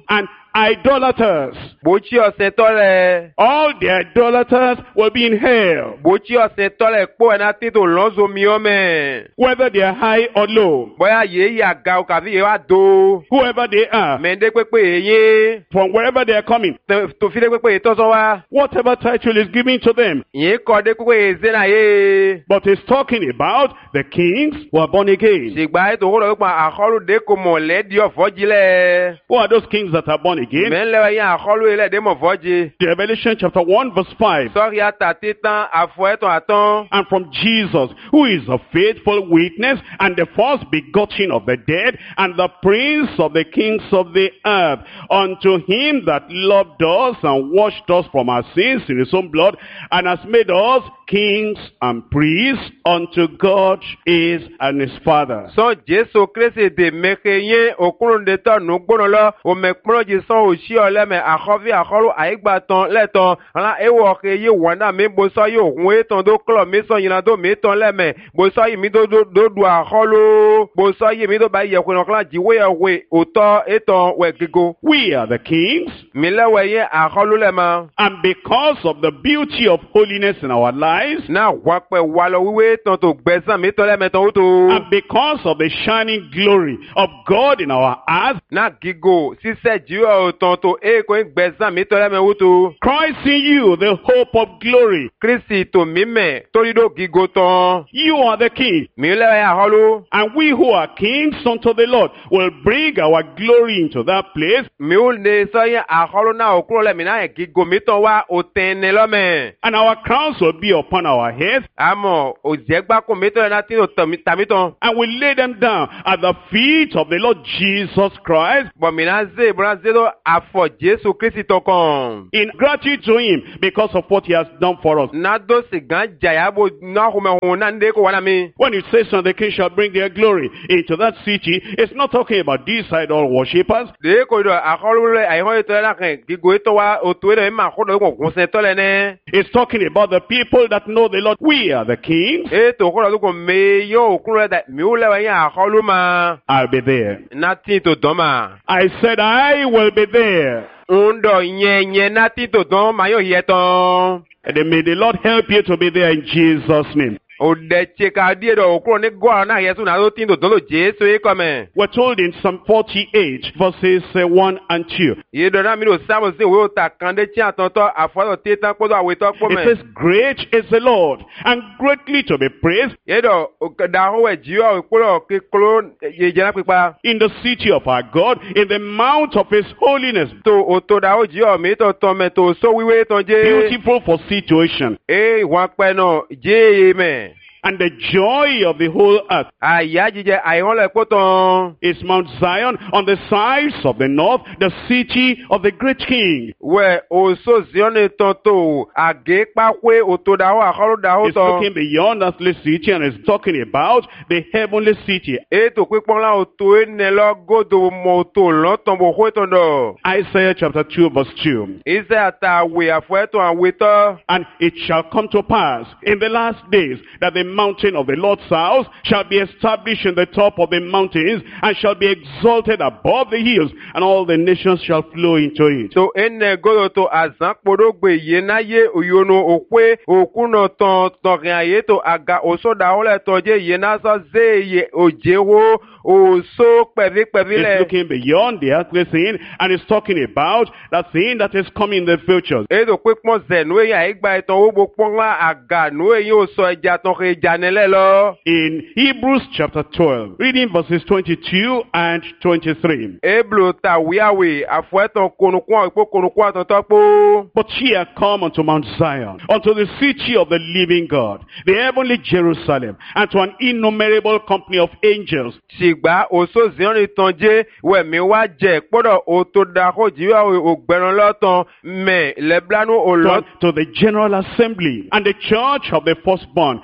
idolaters. Bóchi ọ̀sẹ̀ tọ́lẹ̀. All the idolaters will be in hell, Bóchi ọ̀sẹ̀ tọ́lẹ̀ kpó ẹ̀ná títò lọ́zọ miọ́mẹ̀. whether they are high or low, Bóyá yéé yà ga o kàfi yéé wá do. whoever they are, Mẹ̀ndé pépé yéé. from wherever they are coming, Tòfídé pépé yéé tọ́sọ́ wá. whatever title is given to them. Yéé kọ́ dé pépé yéé zéna yéé. But he's talking about the kings who are born again. Ṣègbà ètò òwúrọ̀ pípa àkọlù dé kò mọ̀ lẹ́dí ọ̀fọ́jìlẹ̀. Who are those kings that are born again? Mẹ́lẹ́wẹ̀ yẹn àkọlù ilẹ̀ dé mọ̀ fọ́jì. Revelation chapter 1 verse 5. Sọ́ọ̀kì àtàtì tán àfọ̀ ẹ̀tàn àtàn. And from Jesus, who is a faithful witness and the first begotten of the dead and the prince of the kings of the earth, unto him that loved us and washed us from our sins in his own blood and has made us kings and priests unto God is and his Father. Sọ Jésù Kristi de meke yẹn òkúrò de tọ́ nugbónà lọ òmẹ̀kúrọ̀jì sọ òṣì ọ̀lẹ́mẹ̀ àkọ́fí àkọ́lù àyígbàtàn lẹ́tàn ọ̀là ewọ̀ ọ̀kẹ́ yìí wọ̀n náà mi bó sọ yìí òhun ètàn tó kúlọ̀ mi sọ yìnyín tó mi tàn lẹ́mẹ̀ bó sọ yìí mi tó du àkọ́lù bó sọ yìí mi tó bá yẹ kúnlọ̀ kúnlọ̀ jíwé ẹ̀wẹ̀ òtọ́ ètàn wẹ̀ gígo. We are the kings. Mi lẹ́wẹ̀ yẹn àkọ́lù lẹ́mọ̀. And because of the beauty of holiness in our lives, Náà wọ́n pẹ̀ wà lọ wíwé tán tó gbẹ̀sán mi tán lẹ́mẹ̀tàn ó tó. and because of the shining glory of God in our hearts, Náà gígo sísẹ́ jíwé ọ̀tàn tó èkó ń gbẹ̀sán mi tán lẹ́mẹ̀ ó tó. Christ in you, the hope of glory. Kristi tó mímẹ̀ torí dó gígo tán. You are the king. Mi lẹ́wẹ̀ yẹn àkọ́lù. And we who are kings unto the Lord will bring our glory into that place. Mi ò lè sọ yẹn àkọ́lù náà òkúrò lẹ́mìí náà gígo mi tán wá òtẹ́ni lọ́mẹ̀. And our crowns will be upon our heads. Àmọ́ òjẹ́gbákùn mi tán náà tí ò tàmí tán. And we lay them down at the feet of the Lord Jesus Christ Bọ̀ mi náà zé ìbúra zé ló àfọ̀ Jésù Kristi tán kàn. in gratitude to him because of what he has done for us. Nado sì gan jàyà bò náà kò mẹ̀ hùn náà ndé kò wá náà mi. When it says that the king shall bring their glory into that city, it's not talking about these idol worshippers. Dèé kò dọ̀ àkọ́lù rẹ̀ àyẹ̀wò ètò ẹ̀ náà kàn gígo ètò wa òtò ẹ̀ máa kó dọ̀ kò kún sẹ́ tọ́lẹ̀ ní. It's talking about the people that know the Lord. We are the kings. Ètò kó dọ̀ kò mẹ́ yóò òkúrò rẹ̀ mi ò lẹ́wọ̀ yẹn àkọ́lù máa. I'll be there. Náà tí tó dán máa. I said I will be there. Ndo yẹn náà tí tó dán máa yóò yẹ tán. And may the Lord help you to be there in Jesus' name. Òdè tse ká díẹ̀ dọ̀ òkúrò ní gbọ́dọ̀ náà yẹ sùn náà tó tí tó dán ló Jésù yìí kọ́ mẹ́. We're told in Psalm 48 verses 1 and 2. Yìí dọ̀ náà mi lò sáàmù sí ìwé òtà kan dé tí àtọ̀tọ̀ àfọ̀dọ̀ tí tán kpọ́dọ̀ àwòtọ́ kpọ́ It mẹ́. says, great is the Lord and greatly to be praised Yìí dọ̀ dàhùwẹ̀ jíwọ̀ òkúrò kíkúrò yìí jẹ́ náà pípa. in the city of our God, in the mount of his holiness. Tó òtò dàhùn jíwọ̀ mi tó tán mẹ́ tó sọ wíwé tán jẹ́. Beautiful for situation. Wọ́n pẹ́ náà jẹ́ èyí mẹ́. And the joy of the whole earth Àyà jíjẹ àìhàn lẹ̀ kó tán. is Mount Zion on the sides of the north, the city of the great king. Wẹ̀ òṣò Zioni tán tó àgé pápé òtò dàhùn àkọ́rù dàhùn It's tán. looking beyond earthly city and is talking about the heavenly city. Ètò pípọ́n lá òtò ẹnẹ lọ gòdò mọ̀ òtò lọ́tàn bò hó tán dọ̀. Isaiah chapter 2 verse 2. Iṣẹ́ àtàwé àfọ̀ẹ́tàn àwetọ́. And it shall come to pass in the last days that the mountain of the Lord's house shall be established in the top of the mountains and shall be exalted above the hills, and all the nations shall flow into it. So ene godo to azan kpodogbe ye na ye oyono okwe okuno ton torin aye to aga osoda ole toje ye na so ze ye ojewo oso pevi It's le. looking beyond the earthly thing, and it's talking about that thing that is coming in the future. Edo pekpon ze no ya igba eton obo pon la aga no e yo so eja ton ke janele lo. In Hebrews chapter 12, reading verses 22 and 23. Eblo ta wiawe afueton konukun ipo konukun ton topo. But ye are come unto Mount Zion, unto the city of the living God, the heavenly Jerusalem, and to an innumerable company of angels. Sigba oso zioni tonje we mi wa je podo oto da ko jiwa ogberan lotan me leblanu olot To the general assembly and the church of the firstborn, which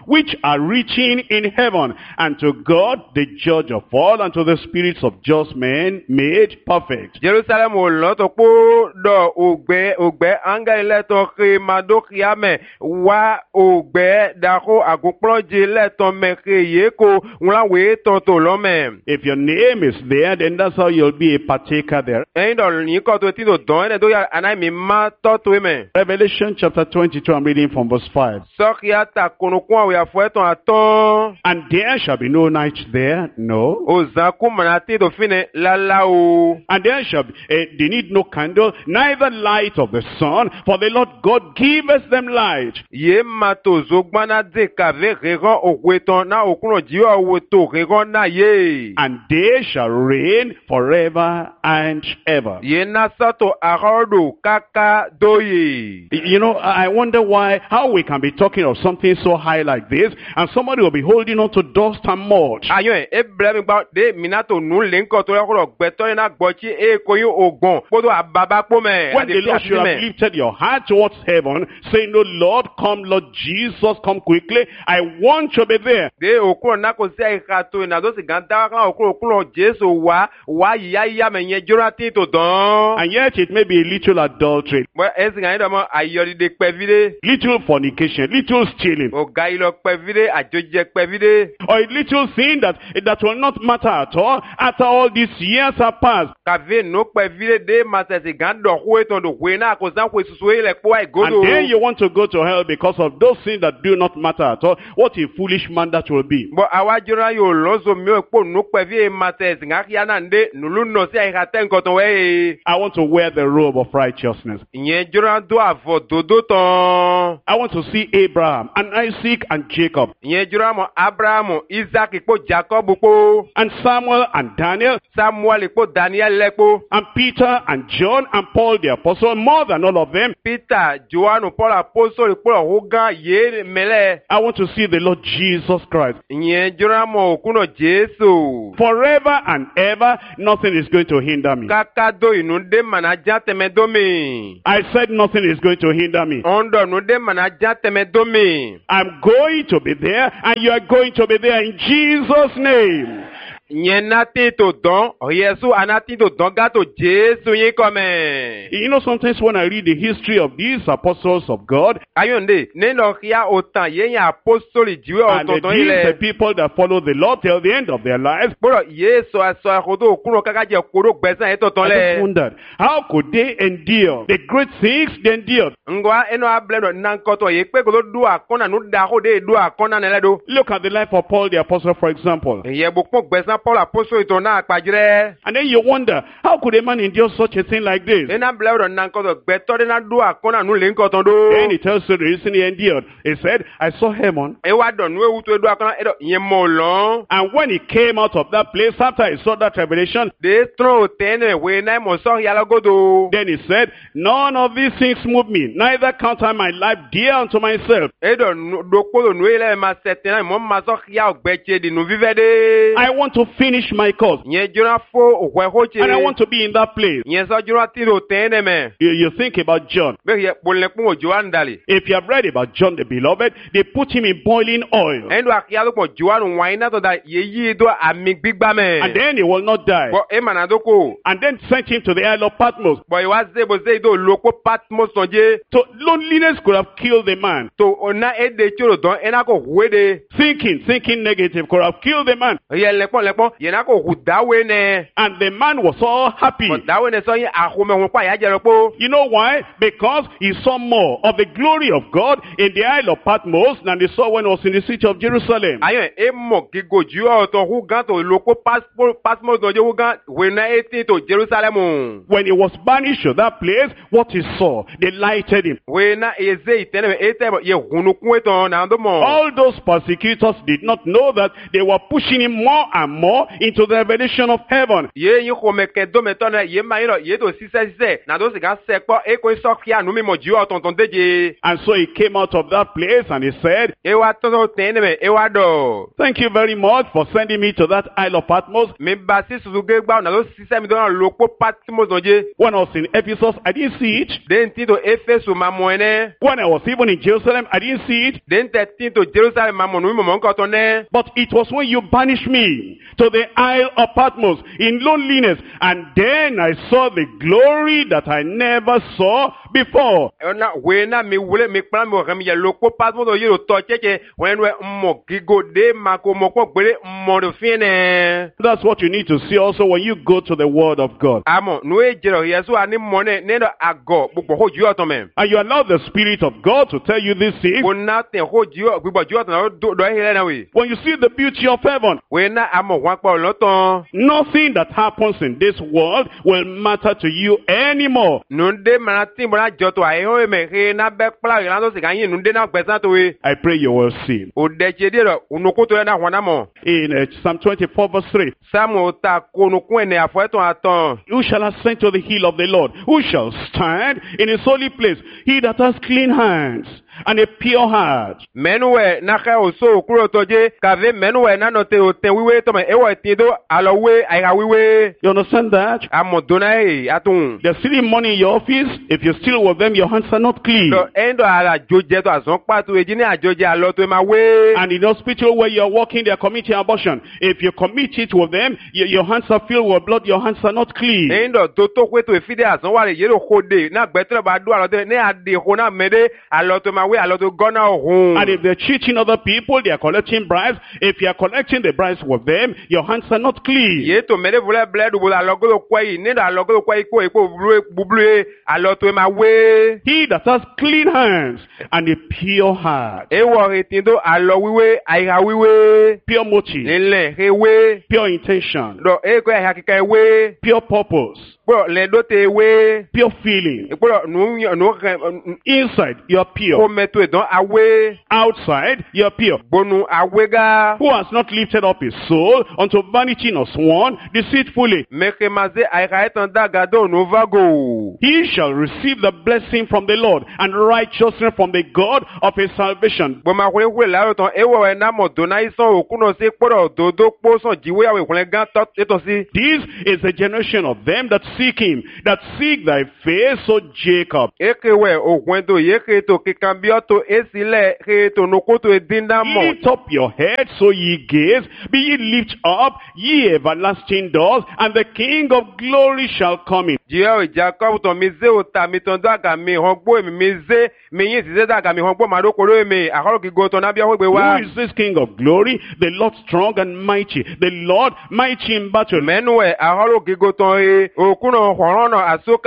are reaching in heaven, and to God, the judge of all, and to the spirits of just men made perfect. Jerusalem ò lọ́tọ̀ pé dọ̀ ògbẹ́ áńgẹ́lì lẹ́tọ̀ kí madókìámẹ̀ wá ògbẹ́ dàkó àgùnpọ̀jì lẹ́tọ̀ mẹ́kẹ́ yìí kó ńláwé tọ̀tọ̀ lọ́mẹ̀. If your name is there, then that's how you'll be a partaker there. Ẹyin dọ̀ ní kọ́ tó ti tó dán ẹni tó yà anáìmí má tọ́tò mẹ́. Revelation chapter 22, I'm reading from verse 5. Sọ́kìá ta kùnùkùn àwòyà fún ẹ̀tàn àtọ́. And there shall be no night there, no. Òzàkú mọ̀nà tí tó fi ní lálá o. And there shall be, they need no candle, neither light of the sun, for the Lord God giveth them light. Yé ma tó zogbana dé kàvé rírán òwe tán náà òkúrò jíwá owó tó rírán náà yé. And they shall reign forever and ever. Yé ná sọ́tò àrọ́dò káká dóyè. You know, I wonder how we can be talking of something so high like this, and somebody will be holding on to dust and mud. Ayọ̀ ẹ̀ bẹ̀rẹ̀ mi gbà dé minato nù lẹ́ńkọ̀ tó yẹ kó lọ gbẹ̀tọ́ yẹn náà gbọ́tí ẹ̀ kò yín ògbọ̀n kótó àbábá pọ̀ mẹ́. When the Lord should have lifted your heart towards heaven, saying, "No, Lord, come, Lord Jesus, come quickly. I want to be there." De òkúrò náà kò sí àyíká tó iná tó sì gán dáwọ́ kan òkúrò Jésù wá yíyá mẹ́ yẹn jọ́nà tí tó dán. And yet it may be a little adultery, Bọ́ ẹ sì kàn yín dọ̀mọ́ ayọ̀dìdè pẹ̀vídé. little fornication, little stealing, Ọ̀gá ilọ̀ pẹ̀vídé àjọjẹ pẹ̀vídé. or a little thing that will not matter at all after all these years have passed. Kàvé nù pẹ̀vídé dé màsẹ̀sì gán dọ̀kú ètò òwe náà kò sáà kò èsùsù ilẹ̀ pọ̀ àìgódò. And then you want to go to hell because of those things that do not matter at all. What a foolish man that will be. Bọ́ àwa jọra yóò lọ́sọ̀ mi ò pò nù pẹ̀vídé màsẹ̀sì gán kíá náà ndé nùlú nọ sí àyíká tẹ́ nǹkan tó wẹ̀. I want to wear the robe of righteousness. Ìyẹn jọra dó àfọ̀ dòdó tán. I want to see Abraham and Isaac and Jacob Ìyẹn jọra mọ Abrahamu, Isaac pò Jacob pò. and Samuel and Daniel Samuel pò Daniel lẹ́pọ̀. and Peter and John and Paul the apostle, more than all of them. Peter, Johannu, Paul apostoli pò ọ̀húngán yé mẹ́lẹ̀. I want to see the Lord Jesus Christ. Ìyẹn jọra mọ òkúnà Jésù. Forever and ever, nothing is going to hinder me. Kaka do inú dé màná já tẹ̀mẹ́ dómi. I said nothing is going to hinder me. Ọ̀ndọ̀ nù dé màná já tẹ̀mẹ́ dómi. I'm going to be there, and you are going to be there in Jesus' name. Ìyẹn náà tó dán, ọ̀yẹ́sù àná tó dán gàtò Jésù yín kọ́mẹ̀. You know, sometimes when I read the history of these apostles of God, Ayọ̀ǹde, nínú kíá òtàn yéèyàn apostoli jíwé and ọ̀tọ̀tọ̀ these ilẹ̀. the people that follow the Lord till the end of their lives, Bọ́dọ̀ Yéésù aṣọ àkótó òkúrò kákájẹ kóró gbẹ̀sán yẹn tọ̀tọ̀ I just lẹ̀. wondered, how could they endure the great things they endured? Ngwa ẹnu abilẹ̀dọ̀ nankọ̀tọ̀ yìí pé kò tó du àkọ́nà nù dàkó dé du àkọ́nà nílẹ̀ do. Look at the life of Paul the apostle, for example. Ìyẹn bò pọ̀ gbẹ̀sán Paul apostoli tó náà pàjẹ́rẹ́. And then you wonder, how could a man endure such a thing like this? Ẹnu abilẹ̀dọ̀ nankọ̀tọ̀ gbẹ̀tọ́ dé náà du àkọ́nà nù lè nkọ̀tọ̀ do. Then he tells you the reason he endured. He said, I saw heaven. Ẹ wá dọ̀ nù ewu tó du àkọ́nà ẹ̀dọ̀ ìyẹn mọ̀ lọ́n. And when he came out of that place, after he saw that revelation, De tró tẹ́nu ìwé náà mọ̀ sọ́ yàlágódò. then he said, none of these things move me, neither count I my life dear unto myself. Ẹ̀dọ̀ dòkpolo nù ilẹ̀ ma sẹ̀tẹ̀ náà mọ̀ ma sọ́ yà ọ̀gbẹ́tsẹ̀ di nù fífẹ́ dé. I want to finish my course, Ìyẹn jọra fó òkú ẹ̀kọ́ tse. and I want to be in that place. Ìyẹn sọ jọra tí do tẹ́nu mẹ́. You think about John. Bẹ́ẹ̀ yẹ kpolẹ́kpọ́n òjò wa ń dalè. If you have read about John the beloved, they put him in boiling oil, Ẹnu àkíyá tó pọ̀ jò wa nù wáyé náà tó da yéyí tó àmì gbígbá mẹ́. and then he will not die. Bọ̀ ẹ mànà tó kò. And then sent him to the Isle of Patmos. Bọ̀ ìwà zébo zéyí tó lóko Patmos tán jẹ́. So loneliness could have killed the man. Tó ọ̀nà èdè tí o dán ẹ̀nà kò hué de. Thinking negative could have killed the man. Ìyẹn lẹ́pọ̀n yẹn náà kò hù dáwé nẹ. And the man was all happy. Bọ̀ dáwé nẹ sọ yín àhùmẹ̀hùn pa ìyá jẹrẹ pọ̀. You know why? Because he saw more of the glory of God in the Isle of Patmos than he saw when he was in the city of Jerusalem. Ayọ̀ ẹ̀ mọ̀ gígo jù ọ̀tọ̀ hu gan tó lóko Patmos tán jẹ́ hu gan wẹ̀nà etí tó Jerusalem. When he was banished to that place, what he saw, they lighted him. Wẹ̀nà eze ìtẹ́nẹ̀ ètẹ́ yẹ hunukun ètò náà tó mọ̀. All those persecutors did not know that they were pushing him more and more into the revelation of heaven. Ye yin ko me ke do me to na ye ma yin lo ye to sise na do se ga se po e ko so kia nu mi mo ji o tonton deje. And so he came out of that place and he said, E wa to ten me e wa do. thank you very much for sending me to that Isle of Patmos. Mi ba si su ge gba na do sise mi do na lo po Patmos onje. When I was in Ephesus, I didn't see it. Den ti to Efesu ma mo ene. When I was even in Jerusalem, I didn't see it. Den te ti to Jerusalem ma mo nu mi mo nko to ne. But it was when you banished me to the Isle of Patmos in loneliness. And then I saw the glory that I never saw before. Na we na mi wule mi plan mo rem ye lo po Patmos do ye lo to cheche wen we mo gigo de ma ko mo ko gbere mo do fine. That's what you need to see also when you go to the Word of God. Amo nu e jero Yesu ani mo ne do ago gbogbo ho ju oton me. And you allow the Spirit of God to tell you this thing. Ko na ten ho ju gbogbo ju oton do hele na we. When you see the beauty of heaven, We na amo wan pa oloton. nothing that happens in this world will matter to you anymore. Nu de ma tin mo na jo to ai ho me he na be pla ran do se kan yin nu de na gbesan to we. I pray you will see. O de che de ro unu ko to na hwana mo. In Psalm 24 verse 3, Samu ta ko nu kun ene afo eton aton. who shall ascend to the hill of the Lord? Who shall stand in his holy place? He that has clean hands and a pure heart. Menuwe na ka oso kuro toje kave menuwe na no te o ten wiwe to me ewo tindo alowe aiga wiwe. You understand that? Amodona e atun. They're stealing money in your office. If you steal with them, your hands are not clean. So endo ala joje to azon patu eji ni ajoje alo to ma we. And in the hospital where you're working, they're committing abortion. If you commit it with them, your hands are filled with blood, your hands are not clean. Endo to kwe to efide azon wale yero kode na gbetre ba do alo to ne ade ho na mede alo to ma we alo to gona ohun. And if they're cheating other people, they are collecting bribes. If you are collecting the bribes with them, your hands are not clean. Ye to mede vule bled bo alo go kwai ne da alo go kwai ko bublu alo to ma we. He that has clean hands and a pure heart, Ewo etindo alo wiwe aiga wiwe. pure motive, Nle hewe. pure intention, Do eko ya hakika ewe. pure purpose, Bro le do te ewe. pure feeling. Bro nu Inside, you are ko pure. meto edon awe. Outside, you are pure. Bonu awega. Who has not lifted up his soul unto vanity nor sworn deceitfully? Meke maze aiga etanda gado no vago. He shall receive the blessing from the Lord and righteousness from the God of his salvation. Boma kwe kwe la ton ewo na mo dona ison okuno se poro dodo po son jiwe awe kwen gan tot eto si. This is the generation of them that seek him, that seek thy face, O Jacob. Ekewe okwendo yeke to kikambio to esile ke to nokoto edinda mo. Lift up your head, so ye gates, be ye lift up, ye everlasting doors, and the King of glory shall come in. Jiyo Jacob to mize ota mitondo aga mi hongbo mi mize mi yin size daga mi hongbo madokoro mi akoro ki go to na bi ohwe wa. Who is this King of glory? The Lord strong and mighty, the Lord mighty in battle. Menuwe akoro ki go to e okuno horono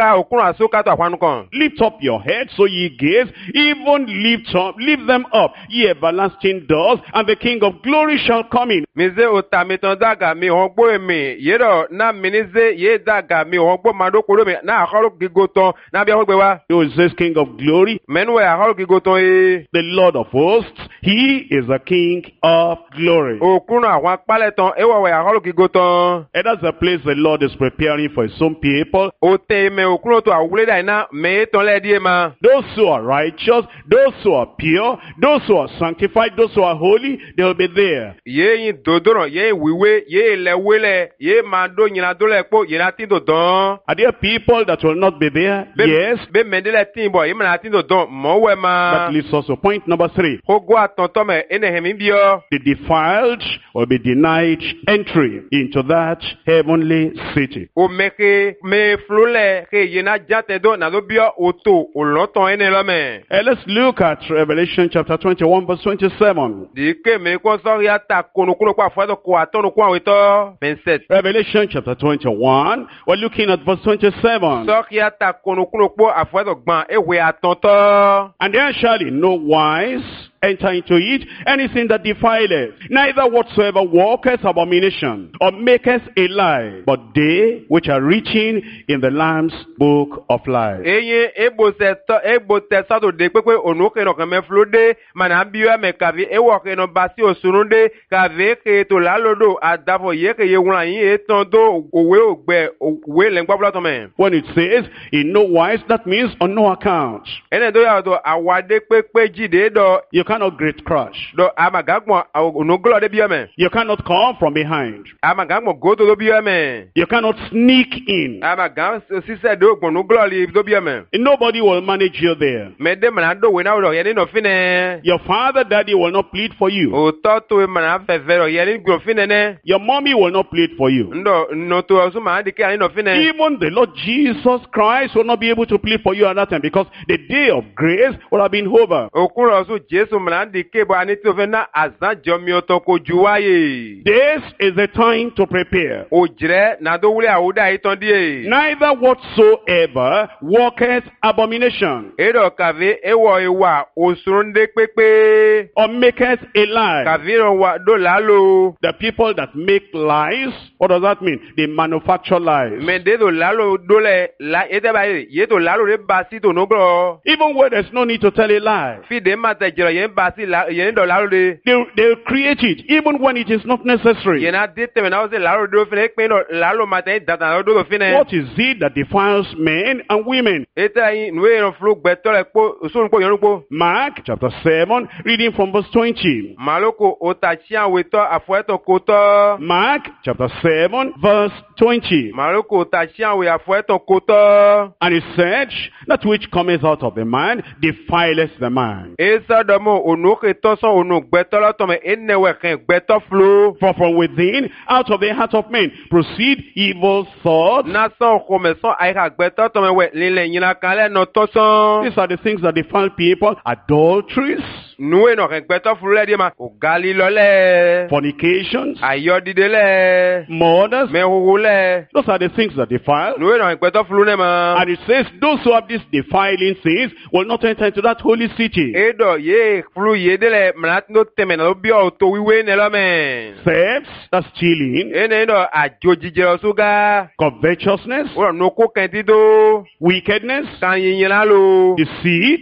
asoka to afanu kan. Lift up your head, so ye gates, even lift them up, ye everlasting doors, and the King of glory shall come in. Mize ota mitondo aga mi hongbo mi yero na minize ye daga mi hongbo madokoro mi na akoro ki go to na bi ohwe wa. Who is this King of glory? Menuwe akoro ki go to e The Lord of hosts, he is the King of glory. okuno awon paleton ewo akoro ki go to. And that's the place the Lord is preparing for his own people. O te me okuno to awule da ina me ton le die ma. Those who are righteous, those who are pure, those who are sanctified, those who are holy, they will be there. Ye yin dodoro ye wiwe ye lewele ye mando nyina dole po yina tin dodon. Are there people that will not be there? Yes. Be mendele tin bo ye mana tin dodon mo we ma. That leads us to point number 3. Ogo atonto me ene hemi bio. The defiled will be denied entry into that heavenly city. O meke me flule ke yina jate do na do bio oto oloton ene lo me. Let's look at Revelation chapter 21 verse 27. Di ke me ko so ya ta konukuno kwa fo ko atonu ko aweto 27. Revelation chapter 21, we're looking at verse 27. So ya ta konukuno po afo gban ewe atonto. And there shall in no wise enter into it anything that defileth, neither whatsoever worketh abomination, or maketh a lie, but they which are written in the Lamb's book of life. Eye ebo tesato de pepe onuke no keme flode manambia me kavi ewo ke no basi osununde kave ke to lalodo adavo ye ke ye wura yin etondo owe ogbe owe lengbabula to me. When it says in no wise, that means on no account. Ene do ya do awade pepe jide do You cannot great crush. do amagagmo onoglo de biame. You cannot come from behind. Amagagmo goto do biame. You cannot sneak in. Amagam sise do onoglo li do biame. Nobody will manage you there. Me de manado we na do ye ni no fine. Your father, daddy will not plead for you. O to to mana fevero ye ni gro fine ne. Your mommy will not plead for you. Ndo no to asu ma de ke ani no fine. Even the Lord Jesus Christ will not be able to plead for you at that time, because the day of grace will have been over. Okuro su Jesu mana de ke bo ani to fe na azan jomi o to ko juwaye. This is the time to prepare. O jire na do wule awuda iton die. Neither whatsoever worketh abomination, Edo kave ewo ewa osunde pepe. or maketh a lie. Kaviro wa do lalo. The people that make lies, what does that mean? They manufacture lies. Me de do lalo dole la ete ba ye do lalo de basi to no gro. Even where there's no need to tell a lie, Fi de mata jiro yen basi la yen do lalo de. they'll create it, even when it is not necessary. Yen a de te me na o se lalo do fine pe no lalo mata data do fine. What is it that defiles men and women? Eta yin nwe no flu gbeto le po so po yon po. Mark chapter 7, reading from verse 20. Maloko otachia weto afueto koto. Mark chapter 7, verse 20. Maloko otachia we afueto koto. And he said, that which cometh out of the man defileth the man. Esa domo onuke toso onu gbeto lo tome enewe ken gbeto flu. For from within, out of the heart of men, proceed evil thoughts. Na so kome so aika gbeto tome we lile nyina kale no toso. These are the things that defile people. Adulteries, Nwe no ken gbeto flu le di ma. O gali lole. fornications, Ayodide le. murders. Me huhu le. Those are the things that defile. Nwe no ken gbeto flu ne ma. And it says, those who have these defiling things will not enter into that holy city. Edo ye flu ye dele mnatno teme na obi o to wiwe ne lo me. Thefts, that's stealing. Ene no ajojije osuga. Covetousness, Ora no ko kentido. wickedness, Kan yinyina lo. deceit.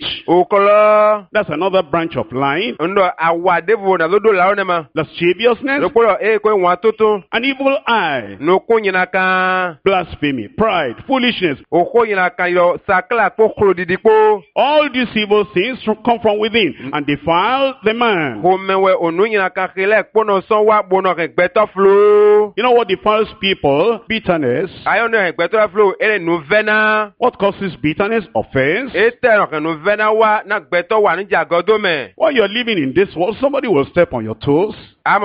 Okolo. That's another branch of lying. Ndo awadevo na lodo la ne ma. Lasciviousness, Lokolo ko nwa tutu. an evil eye. No ko nyina kan. Blasphemy, pride, foolishness. Oko nyina kan yo sakla ko klo didipo. All these evil things come from within and defile the man. Ko mewe onu nyina kan khile pono so wa bono ke gbeto flu. You know what defiles people? Bitterness. Ayo no gbeto flu ene no vena. What causes bitterness? Offense. Ete no ke no vena wa na gbeto wa ni jagodo me. While you're living in this world, somebody will step on your toes.